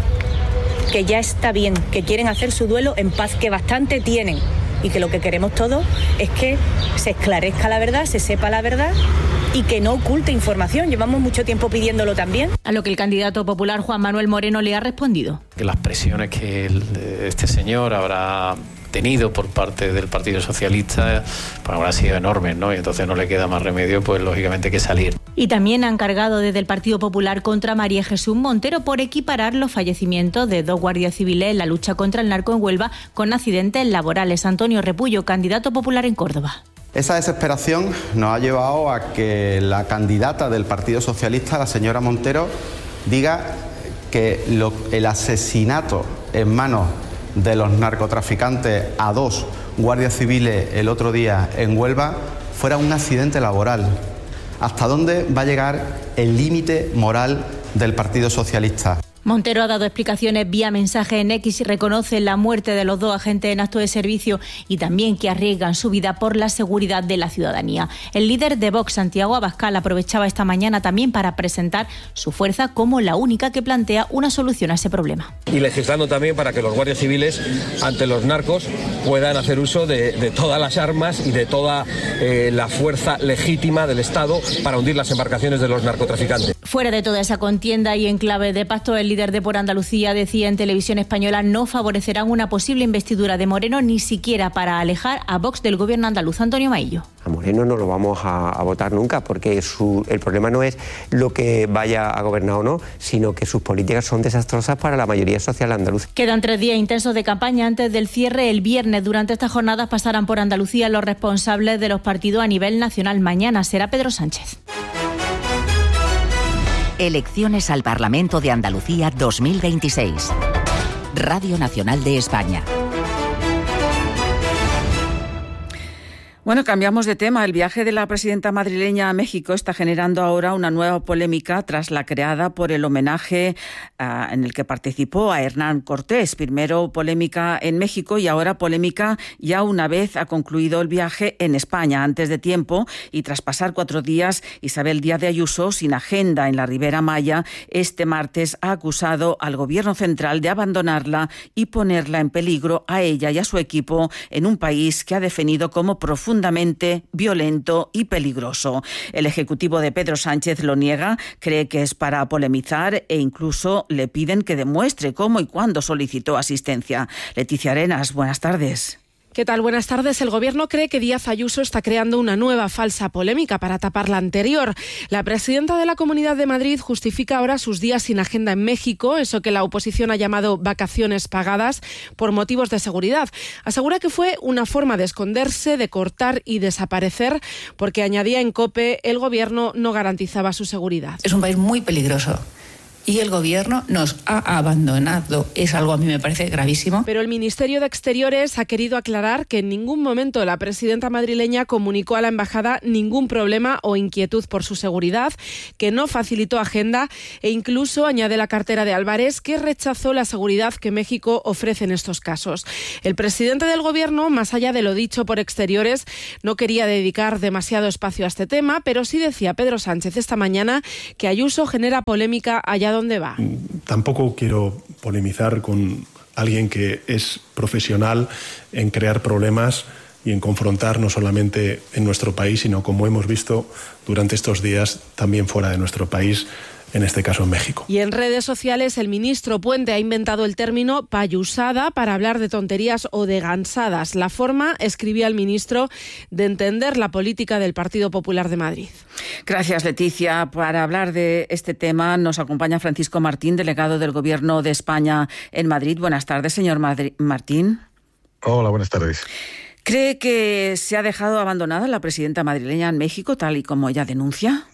que ya está bien, que quieren hacer su duelo en paz, que bastante tienen, y que lo que queremos todos es que se esclarezca la verdad, se sepa la verdad y que no oculte información. Llevamos mucho tiempo pidiéndolo también. A lo que el candidato popular Juan Manuel Moreno le ha respondido. Que las presiones que este señor habrá tenido por parte del Partido Socialista pues habrán sido enormes, ¿no? Y entonces no le queda más remedio, pues lógicamente, que salir. Y también han cargado desde el Partido Popular contra María Jesús Montero por equiparar los fallecimientos de 2 guardias civiles en la lucha contra el narco en Huelva con accidentes laborales. Antonio Repullo, candidato popular en Córdoba. Esa desesperación nos ha llevado a que la candidata del Partido Socialista, la señora Montero, diga que el asesinato en manos de los narcotraficantes a 2 guardias civiles el otro día en Huelva fuera un accidente laboral. ¿Hasta dónde va a llegar el límite moral del Partido Socialista? Montero ha dado explicaciones vía mensaje en X y reconoce la muerte de los 2 agentes en acto de servicio y también que arriesgan su vida por la seguridad de la ciudadanía. El líder de Vox, Santiago Abascal, aprovechaba esta mañana también para presentar su fuerza como la única que plantea una solución a ese problema. Y legislando también para que los guardias civiles ante los narcos puedan hacer uso de todas las armas y de toda la fuerza legítima del Estado para hundir las embarcaciones de los narcotraficantes. Fuera de toda esa contienda y en clave de pacto, el líder de Por Andalucía decía en Televisión Española no favorecerán una posible investidura de Moreno ni siquiera para alejar a Vox del gobierno andaluz. Antonio Maillo. A Moreno no lo vamos a votar nunca porque el problema no es lo que vaya a gobernar o no, sino que sus políticas son desastrosas para la mayoría social andaluza. Quedan 3 días intensos de campaña antes del cierre el viernes. Durante estas jornadas pasarán por Andalucía los responsables de los partidos a nivel nacional. Mañana será Pedro Sánchez. Elecciones al Parlamento de Andalucía 2026. Radio Nacional de España. Bueno, cambiamos de tema. El viaje de la presidenta madrileña a México está generando ahora una nueva polémica tras la creada por el homenaje en el que participó a Hernán Cortés. Primero polémica en México y ahora polémica ya una vez ha concluido el viaje en España. Antes de tiempo y tras pasar 4 días, Isabel Díaz de Ayuso, sin agenda en la Ribera Maya, este martes ha acusado al Gobierno central de abandonarla y ponerla en peligro a ella y a su equipo en un país que ha definido como profundamente violento y peligroso. El Ejecutivo de Pedro Sánchez lo niega, cree que es para polemizar e incluso le piden que demuestre cómo y cuándo solicitó asistencia. Leticia Arenas, buenas tardes. ¿Qué tal? Buenas tardes. El Gobierno cree que Díaz Ayuso está creando una nueva falsa polémica para tapar la anterior. La presidenta de la Comunidad de Madrid justifica ahora sus días sin agenda en México, eso que la oposición ha llamado vacaciones pagadas por motivos de seguridad. Asegura que fue una forma de esconderse, de cortar y desaparecer, porque añadía en COPE el Gobierno no garantizaba su seguridad. Es un país muy peligroso y el Gobierno nos ha abandonado. Es algo, a mí me parece gravísimo. Pero el Ministerio de Exteriores ha querido aclarar que en ningún momento la presidenta madrileña comunicó a la embajada ningún problema o inquietud por su seguridad, que no facilitó agenda e incluso, añade la cartera de Álvarez, que rechazó la seguridad que México ofrece en estos casos. El presidente del Gobierno, más allá de lo dicho por Exteriores, no quería dedicar demasiado espacio a este tema, pero sí decía Pedro Sánchez esta mañana que Ayuso genera polémica allá donde va. Tampoco quiero polemizar con alguien que es profesional en crear problemas y en confrontar no solamente en nuestro país, sino, como hemos visto durante estos días, también fuera de nuestro país, en este caso en México. Y en redes sociales el ministro Puente ha inventado el término payusada para hablar de tonterías o de gansadas. La forma, escribía el ministro, de entender la política del Partido Popular de Madrid. Gracias, Leticia. Para hablar de este tema nos acompaña Francisco Martín, delegado del Gobierno de España en Madrid. Buenas tardes, señor Martín. Hola, buenas tardes. ¿Cree que se ha dejado abandonada la presidenta madrileña en México, tal y como ella denuncia?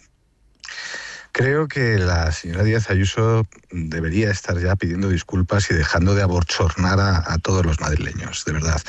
Creo que la señora Díaz Ayuso debería estar ya pidiendo disculpas y dejando de abochornar a todos los madrileños, de verdad.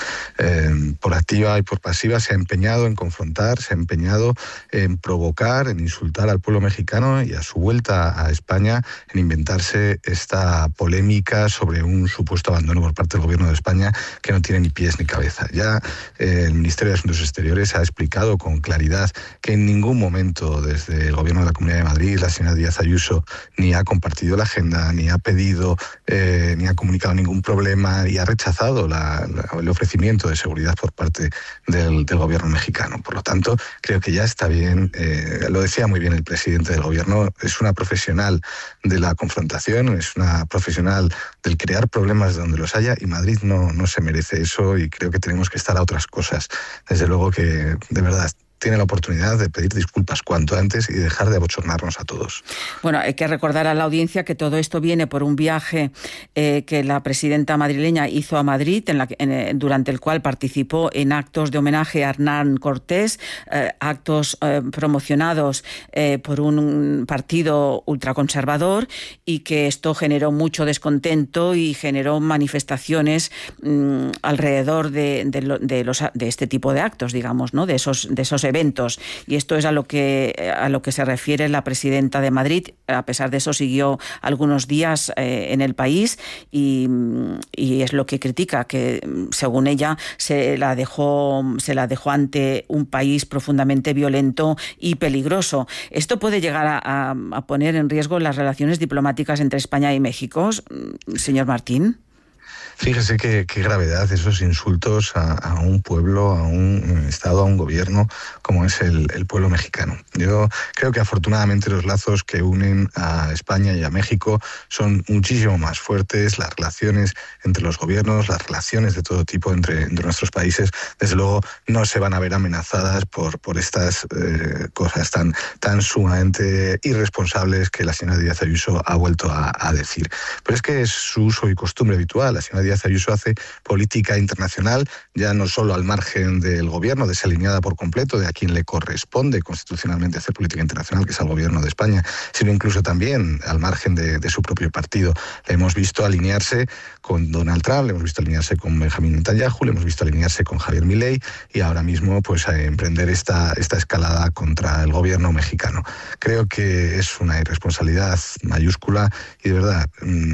Por activa y por pasiva se ha empeñado en confrontar, se ha empeñado en provocar, en insultar al pueblo mexicano y a su vuelta a España en inventarse esta polémica sobre un supuesto abandono por parte del Gobierno de España que no tiene ni pies ni cabeza. Ya el Ministerio de Asuntos Exteriores ha explicado con claridad que en ningún momento desde el Gobierno de la Comunidad de Madrid la señora Díaz Ayuso ni ha compartido la agenda, ni ha pedido, ni ha comunicado ningún problema y ha rechazado el ofrecimiento de seguridad por parte del Gobierno mexicano. Por lo tanto, creo que ya está bien, lo decía muy bien el presidente del Gobierno, es una profesional de la confrontación, es una profesional del crear problemas donde los haya y Madrid no se merece eso y creo que tenemos que estar a otras cosas. Desde luego que, de verdad, tiene la oportunidad de pedir disculpas cuanto antes y dejar de abochornarnos a todos. Bueno, hay que recordar a la audiencia que todo esto viene por un viaje que la presidenta madrileña hizo a Madrid, durante el cual participó en actos de homenaje a Hernán Cortés, actos promocionados por un partido ultraconservador y que esto generó mucho descontento y generó manifestaciones alrededor de este tipo de actos, digamos, ¿no? de esos eventos, y esto es a lo que se refiere la presidenta de Madrid. A pesar de eso siguió algunos días en el país y es lo que critica, que según ella se la dejó ante un país profundamente violento y peligroso. ¿Esto puede llegar a poner en riesgo las relaciones diplomáticas entre España y México, señor Martín? Fíjese qué gravedad esos insultos a un pueblo, a un Estado, a un gobierno como es el pueblo mexicano. Yo creo que afortunadamente los lazos que unen a España y a México son muchísimo más fuertes. Las relaciones entre los gobiernos, las relaciones de todo tipo entre nuestros países, desde luego no se van a ver amenazadas por estas cosas tan sumamente irresponsables que la señora Díaz Ayuso ha vuelto a decir. Pero es que es su uso y costumbre habitual. La señora Díaz Ayuso hace política internacional ya no solo al margen del gobierno, desalineada por completo de a quien le corresponde constitucionalmente hacer política internacional, que es al gobierno de España, sino incluso también al margen de su propio partido. Le hemos visto alinearse con Donald Trump, le hemos visto alinearse con Benjamin Netanyahu, le hemos visto alinearse con Javier Milei y ahora mismo pues a emprender esta escalada contra el gobierno mexicano. Creo que es una irresponsabilidad mayúscula y de verdad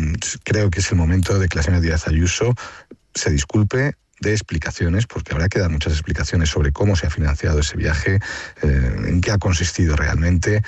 creo que es el momento de que la señora Díaz Ayuso se disculpe, de explicaciones, porque habrá que dar muchas explicaciones sobre cómo se ha financiado ese viaje, en qué ha consistido realmente,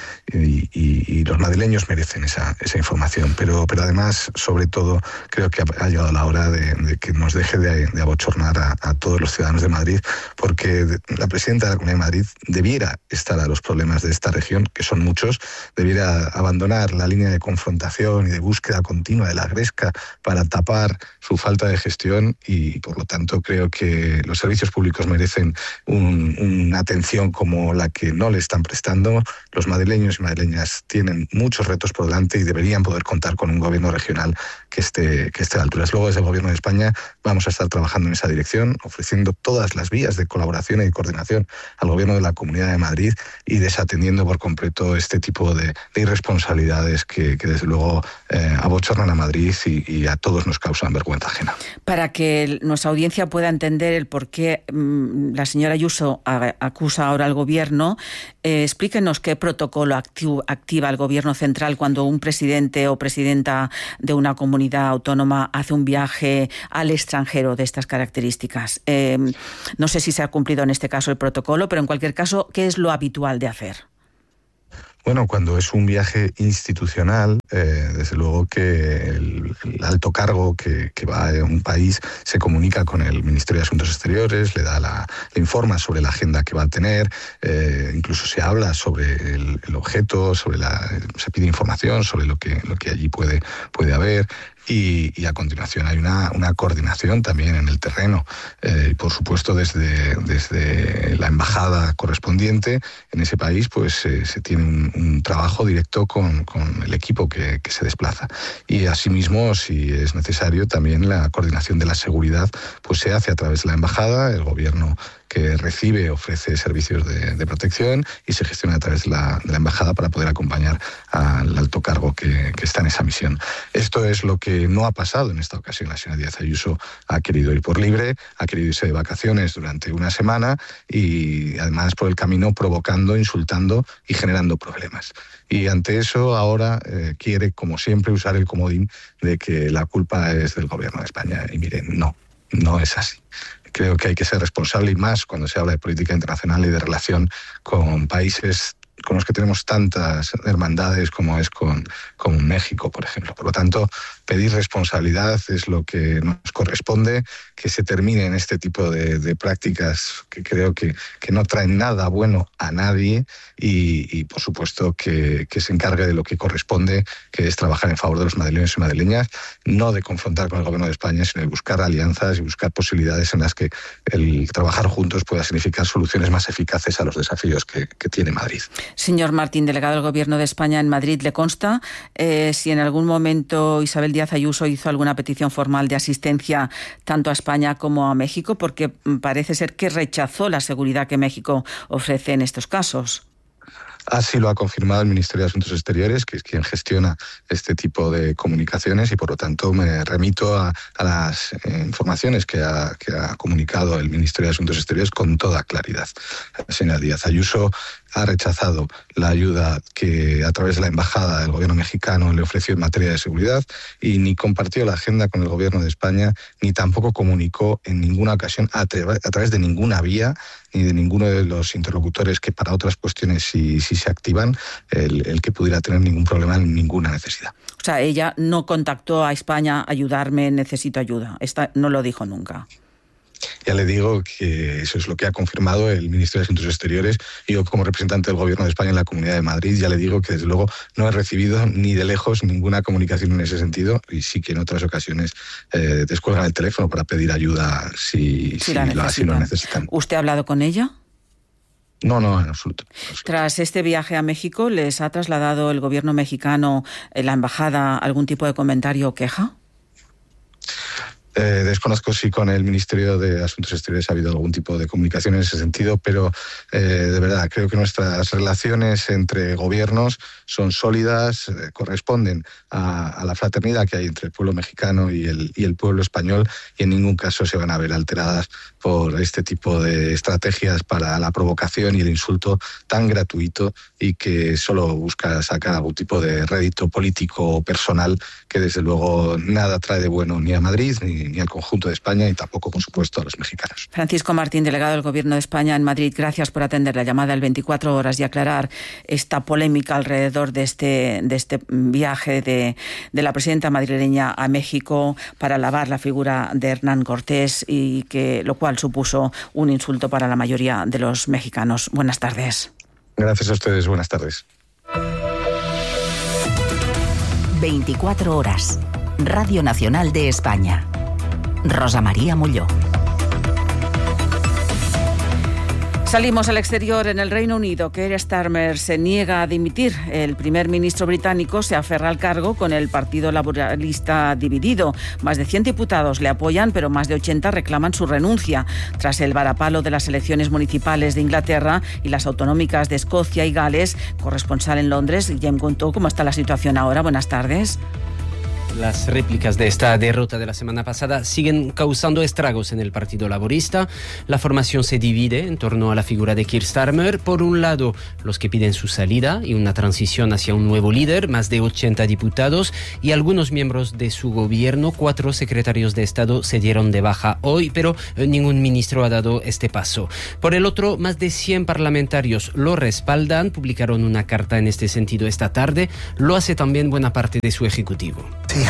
y los madrileños merecen esa información. Pero además, sobre todo, creo que ha llegado la hora de que nos deje de abochornar a todos los ciudadanos de Madrid, porque la presidenta de la Comunidad de Madrid debiera estar a los problemas de esta región, que son muchos, debiera abandonar la línea de confrontación y de búsqueda continua de la gresca para tapar su falta de gestión y, por lo tanto, Yo creo que los servicios públicos merecen una atención como la que no le están prestando. Los madrileños y madrileñas tienen muchos retos por delante y deberían poder contar con un gobierno regional que esté a alturas. Luego, desde el Gobierno de España, vamos a estar trabajando en esa dirección, ofreciendo todas las vías de colaboración y de coordinación al Gobierno de la Comunidad de Madrid y desatendiendo por completo este tipo de irresponsabilidades que desde luego abochornan a Madrid y a todos nos causan vergüenza ajena. Para que nuestra audiencia pueda entender el por qué la señora Ayuso acusa ahora al Gobierno, explíquenos qué protocolo activa el Gobierno central cuando un presidente o presidenta de una comunidad autónoma hace un viaje al extranjero de estas características. No sé si se ha cumplido en este caso el protocolo, pero en cualquier caso, ¿qué es lo habitual de hacer? Bueno, cuando es un viaje institucional, desde luego que el alto cargo que va a un país se comunica con el Ministerio de Asuntos Exteriores, le informa sobre la agenda que va a tener, incluso se habla sobre el objeto, se pide información sobre lo que allí puede haber. Y a continuación hay una coordinación también en el terreno. Por supuesto, desde la embajada correspondiente en ese país, pues se tiene un trabajo directo con el equipo que se desplaza. Y asimismo, si es necesario, también la coordinación de la seguridad pues se hace a través de la embajada. El gobierno que recibe ofrece servicios de protección y se gestiona a través de la embajada para poder acompañar al alto cargo que está en esa misión. Esto es lo que no ha pasado en esta ocasión. La señora Díaz Ayuso ha querido ir por libre, ha querido irse de vacaciones durante una semana y además por el camino provocando, insultando y generando problemas. Y ante eso ahora quiere, como siempre, usar el comodín de que la culpa es del Gobierno de España. Y miren, no es así. Creo que hay que ser responsable y más cuando se habla de política internacional y de relación con países con los que tenemos tantas hermandades como es con México, por ejemplo. Por lo tanto, pedir responsabilidad es lo que nos corresponde, que se terminen este tipo de prácticas que creo que no traen nada bueno a nadie y por supuesto, que se encargue de lo que corresponde, que es trabajar en favor de los madrileños y madrileñas, no de confrontar con el Gobierno de España, sino de buscar alianzas y buscar posibilidades en las que el trabajar juntos pueda significar soluciones más eficaces a los desafíos que tiene Madrid. Señor Martín, delegado del Gobierno de España en Madrid, ¿le consta si en algún momento Isabel Díaz Ayuso hizo alguna petición formal de asistencia tanto a España como a México? Porque parece ser que rechazó la seguridad que México ofrece en estos casos. Así lo ha confirmado el Ministerio de Asuntos Exteriores, que es quien gestiona este tipo de comunicaciones y por lo tanto me remito a las informaciones que ha comunicado el Ministerio de Asuntos Exteriores con toda claridad. La señora Díaz Ayuso ha rechazado la ayuda que a través de la embajada del gobierno mexicano le ofreció en materia de seguridad y ni compartió la agenda con el Gobierno de España ni tampoco comunicó en ninguna ocasión a través de ninguna vía ni de ninguno de los interlocutores que para otras cuestiones si se activan el que pudiera tener ningún problema ni ninguna necesidad. O sea, ella no contactó a España, ayudarme, necesito ayuda. No lo dijo nunca. Ya le digo que eso es lo que ha confirmado el Ministerio de Asuntos Exteriores. Yo, como representante del Gobierno de España en la Comunidad de Madrid, ya le digo que desde luego no he recibido ni de lejos ninguna comunicación en ese sentido y sí que en otras ocasiones descuelgan el teléfono para pedir ayuda si lo necesitan. ¿Usted ha hablado con ella? No, en absoluto. Tras este viaje a México, ¿les ha trasladado el Gobierno mexicano, la embajada, algún tipo de comentario o queja? Desconozco si con el Ministerio de Asuntos Exteriores ha habido algún tipo de comunicación en ese sentido, pero de verdad creo que nuestras relaciones entre gobiernos son sólidas, corresponden a la fraternidad que hay entre el pueblo mexicano y el pueblo español y en ningún caso se van a ver alteradas por este tipo de estrategias para la provocación y el insulto tan gratuito y que solo busca sacar algún tipo de rédito político o personal que desde luego nada trae de bueno ni a Madrid ni al conjunto de España y tampoco, por supuesto, a los mexicanos. Francisco Martín, delegado del Gobierno de España en Madrid, gracias por atender la llamada del 24 horas y aclarar esta polémica alrededor de este viaje de la presidenta madrileña a México para alabar la figura de Hernán Cortés y lo cual supuso un insulto para la mayoría de los mexicanos. Buenas tardes. Gracias a ustedes. Buenas tardes. 24 horas. Radio Nacional de España. Rosa María Molló. Salimos al exterior. En el Reino Unido, Keir Starmer se niega a dimitir. El primer ministro británico se aferra al cargo con el Partido Laborista dividido. Más de 100 diputados le apoyan, pero más de 80 reclaman su renuncia. Tras el varapalo de las elecciones municipales de Inglaterra y las autonómicas de Escocia y Gales, corresponsal en Londres, Guillem Gontó, ¿cómo está la situación ahora? Buenas tardes. Las réplicas de esta derrota de la semana pasada siguen causando estragos en el Partido Laborista. La formación se divide en torno a la figura de Keir Starmer. Por un lado, los que piden su salida y una transición hacia un nuevo líder, más de 80 diputados y algunos miembros de su gobierno. 4 secretarios de Estado se dieron de baja hoy, pero ningún ministro ha dado este paso. Por el otro, más de 100 parlamentarios lo respaldan. Publicaron una carta en este sentido esta tarde. Lo hace también buena parte de su ejecutivo.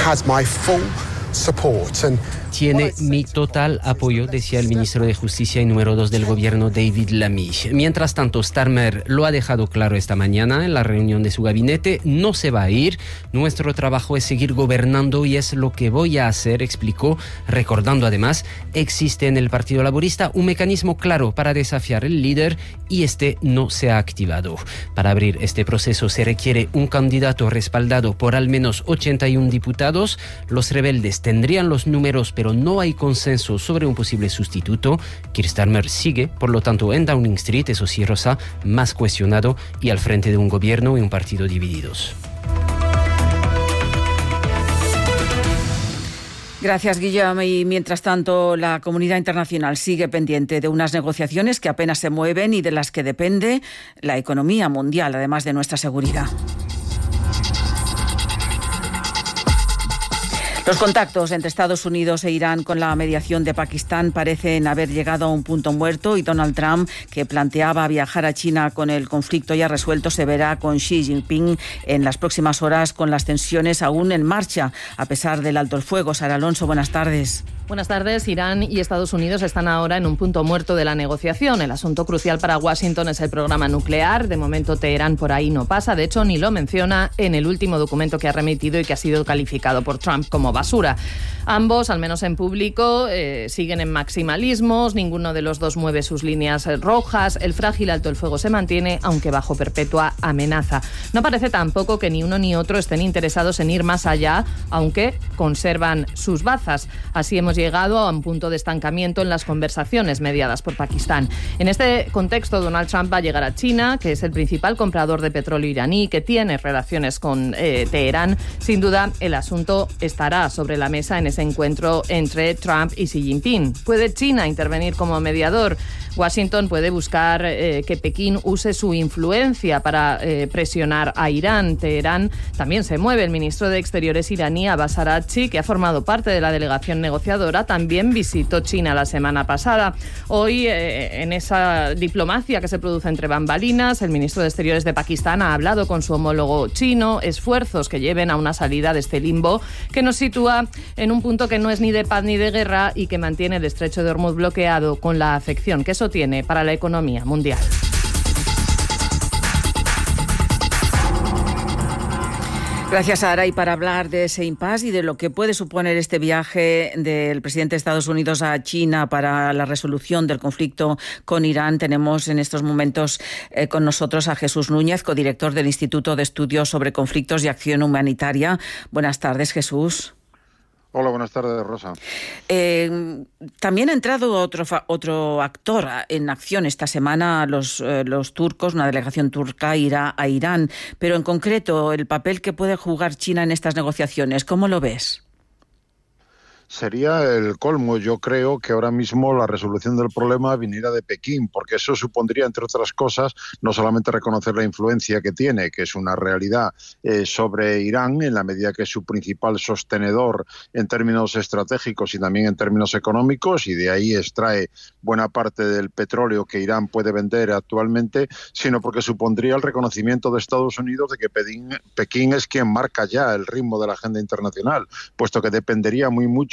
Tiene mi total apoyo, decía el ministro de Justicia y número 2 del gobierno, David Lammy. Mientras tanto, Starmer lo ha dejado claro esta mañana en la reunión de su gabinete. No se va a ir. Nuestro trabajo es seguir gobernando y es lo que voy a hacer, explicó, recordando además, existe en el Partido Laborista un mecanismo claro para desafiar al líder y este no se ha activado. Para abrir este proceso se requiere un candidato respaldado por al menos 81 diputados. Los rebeldes tendrían los números, pero no hay consenso sobre un posible sustituto. Keir Starmer sigue, por lo tanto, en Downing Street, eso sí, Rosa, más cuestionado y al frente de un gobierno y un partido divididos. Gracias, Guillaume. Y mientras tanto, la comunidad internacional sigue pendiente de unas negociaciones que apenas se mueven y de las que depende la economía mundial, además de nuestra seguridad. Los contactos entre Estados Unidos e Irán con la mediación de Pakistán parecen haber llegado a un punto muerto y Donald Trump, que planteaba viajar a China con el conflicto ya resuelto, se verá con Xi Jinping en las próximas horas con las tensiones aún en marcha, a pesar del alto el fuego. Sara Alonso, buenas tardes. Buenas tardes. Irán y Estados Unidos están ahora en un punto muerto de la negociación. El asunto crucial para Washington es el programa nuclear. De momento Teherán por ahí no pasa. De hecho, ni lo menciona en el último documento que ha remitido y que ha sido calificado por Trump como basura. Ambos, al menos en público, siguen en maximalismos. Ninguno de los dos mueve sus líneas rojas. El frágil alto el fuego se mantiene, aunque bajo perpetua amenaza. No parece tampoco que ni uno ni otro estén interesados en ir más allá, aunque conservan sus bazas. Así hemos llegado a un punto de estancamiento en las conversaciones mediadas por Pakistán. En este contexto, Donald Trump va a llegar a China, que es el principal comprador de petróleo iraní, que tiene relaciones con Teherán. Sin duda, el asunto estará sobre la mesa en ese encuentro entre Trump y Xi Jinping. ¿Puede China intervenir como mediador? Washington puede buscar que Pekín use su influencia para presionar a Irán. Teherán también se mueve. El ministro de Exteriores iraní, Abbas Araghchi, que ha formado parte de la delegación negociadora, también visitó China la semana pasada. Hoy, en esa diplomacia que se produce entre bambalinas, el ministro de Exteriores de Pakistán ha hablado con su homólogo chino, esfuerzos que lleven a una salida de este limbo que nos sitúa en un punto que no es ni de paz ni de guerra y que mantiene el estrecho de Hormuz bloqueado, con la afección que eso tiene para la economía mundial. Gracias, Sara. Y para hablar de ese impasse y de lo que puede suponer este viaje del presidente de Estados Unidos a China para la resolución del conflicto con Irán, tenemos en estos momentos con nosotros a Jesús Núñez, codirector del Instituto de Estudios sobre Conflictos y Acción Humanitaria. Buenas tardes, Jesús. Hola, buenas tardes, Rosa. También ha entrado otro actor en acción esta semana. Los turcos, una delegación turca irá a Irán. Pero en concreto, el papel que puede jugar China en estas negociaciones, ¿cómo lo ves? Sería el colmo. Yo creo que ahora mismo la resolución del problema viniera de Pekín, porque eso supondría, entre otras cosas, no solamente reconocer la influencia que tiene, que es una realidad sobre Irán, en la medida que es su principal sostenedor en términos estratégicos y también en términos económicos, y de ahí extrae buena parte del petróleo que Irán puede vender actualmente, sino porque supondría el reconocimiento de Estados Unidos de que Pekín es quien marca ya el ritmo de la agenda internacional, puesto que dependería muy mucho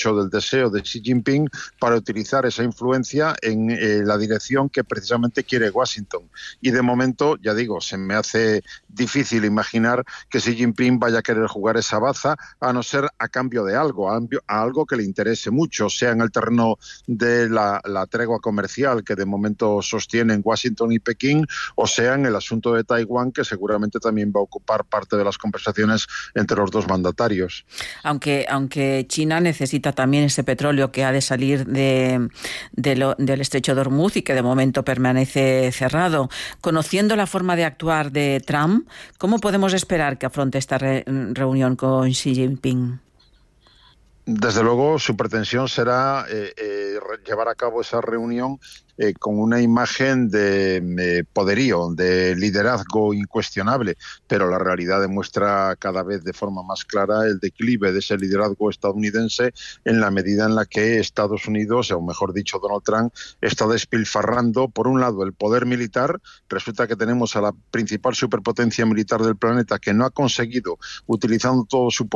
mucho del deseo de Xi Jinping para utilizar esa influencia en la dirección que precisamente quiere Washington. Y de momento, ya digo, se me hace difícil imaginar que Xi Jinping vaya a querer jugar esa baza, a no ser a cambio de algo, a algo que le interese mucho, sea en el terreno de la tregua comercial que de momento sostienen Washington y Pekín, o sea en el asunto de Taiwán, que seguramente también va a ocupar parte de las conversaciones entre los dos mandatarios. Aunque China necesita también ese petróleo que ha de salir del estrecho de Hormuz y que de momento permanece cerrado. Conociendo la forma de actuar de Trump, ¿cómo podemos esperar que afronte esta reunión con Xi Jinping? Desde luego, su pretensión será llevar a cabo esa reunión con una imagen de poderío, de liderazgo incuestionable, pero la realidad demuestra cada vez de forma más clara el declive de ese liderazgo estadounidense en la medida en la que Estados Unidos, o mejor dicho Donald Trump, está despilfarrando, por un lado, el poder militar. Resulta que tenemos a la principal superpotencia militar del planeta que no ha conseguido, utilizando todo su poder,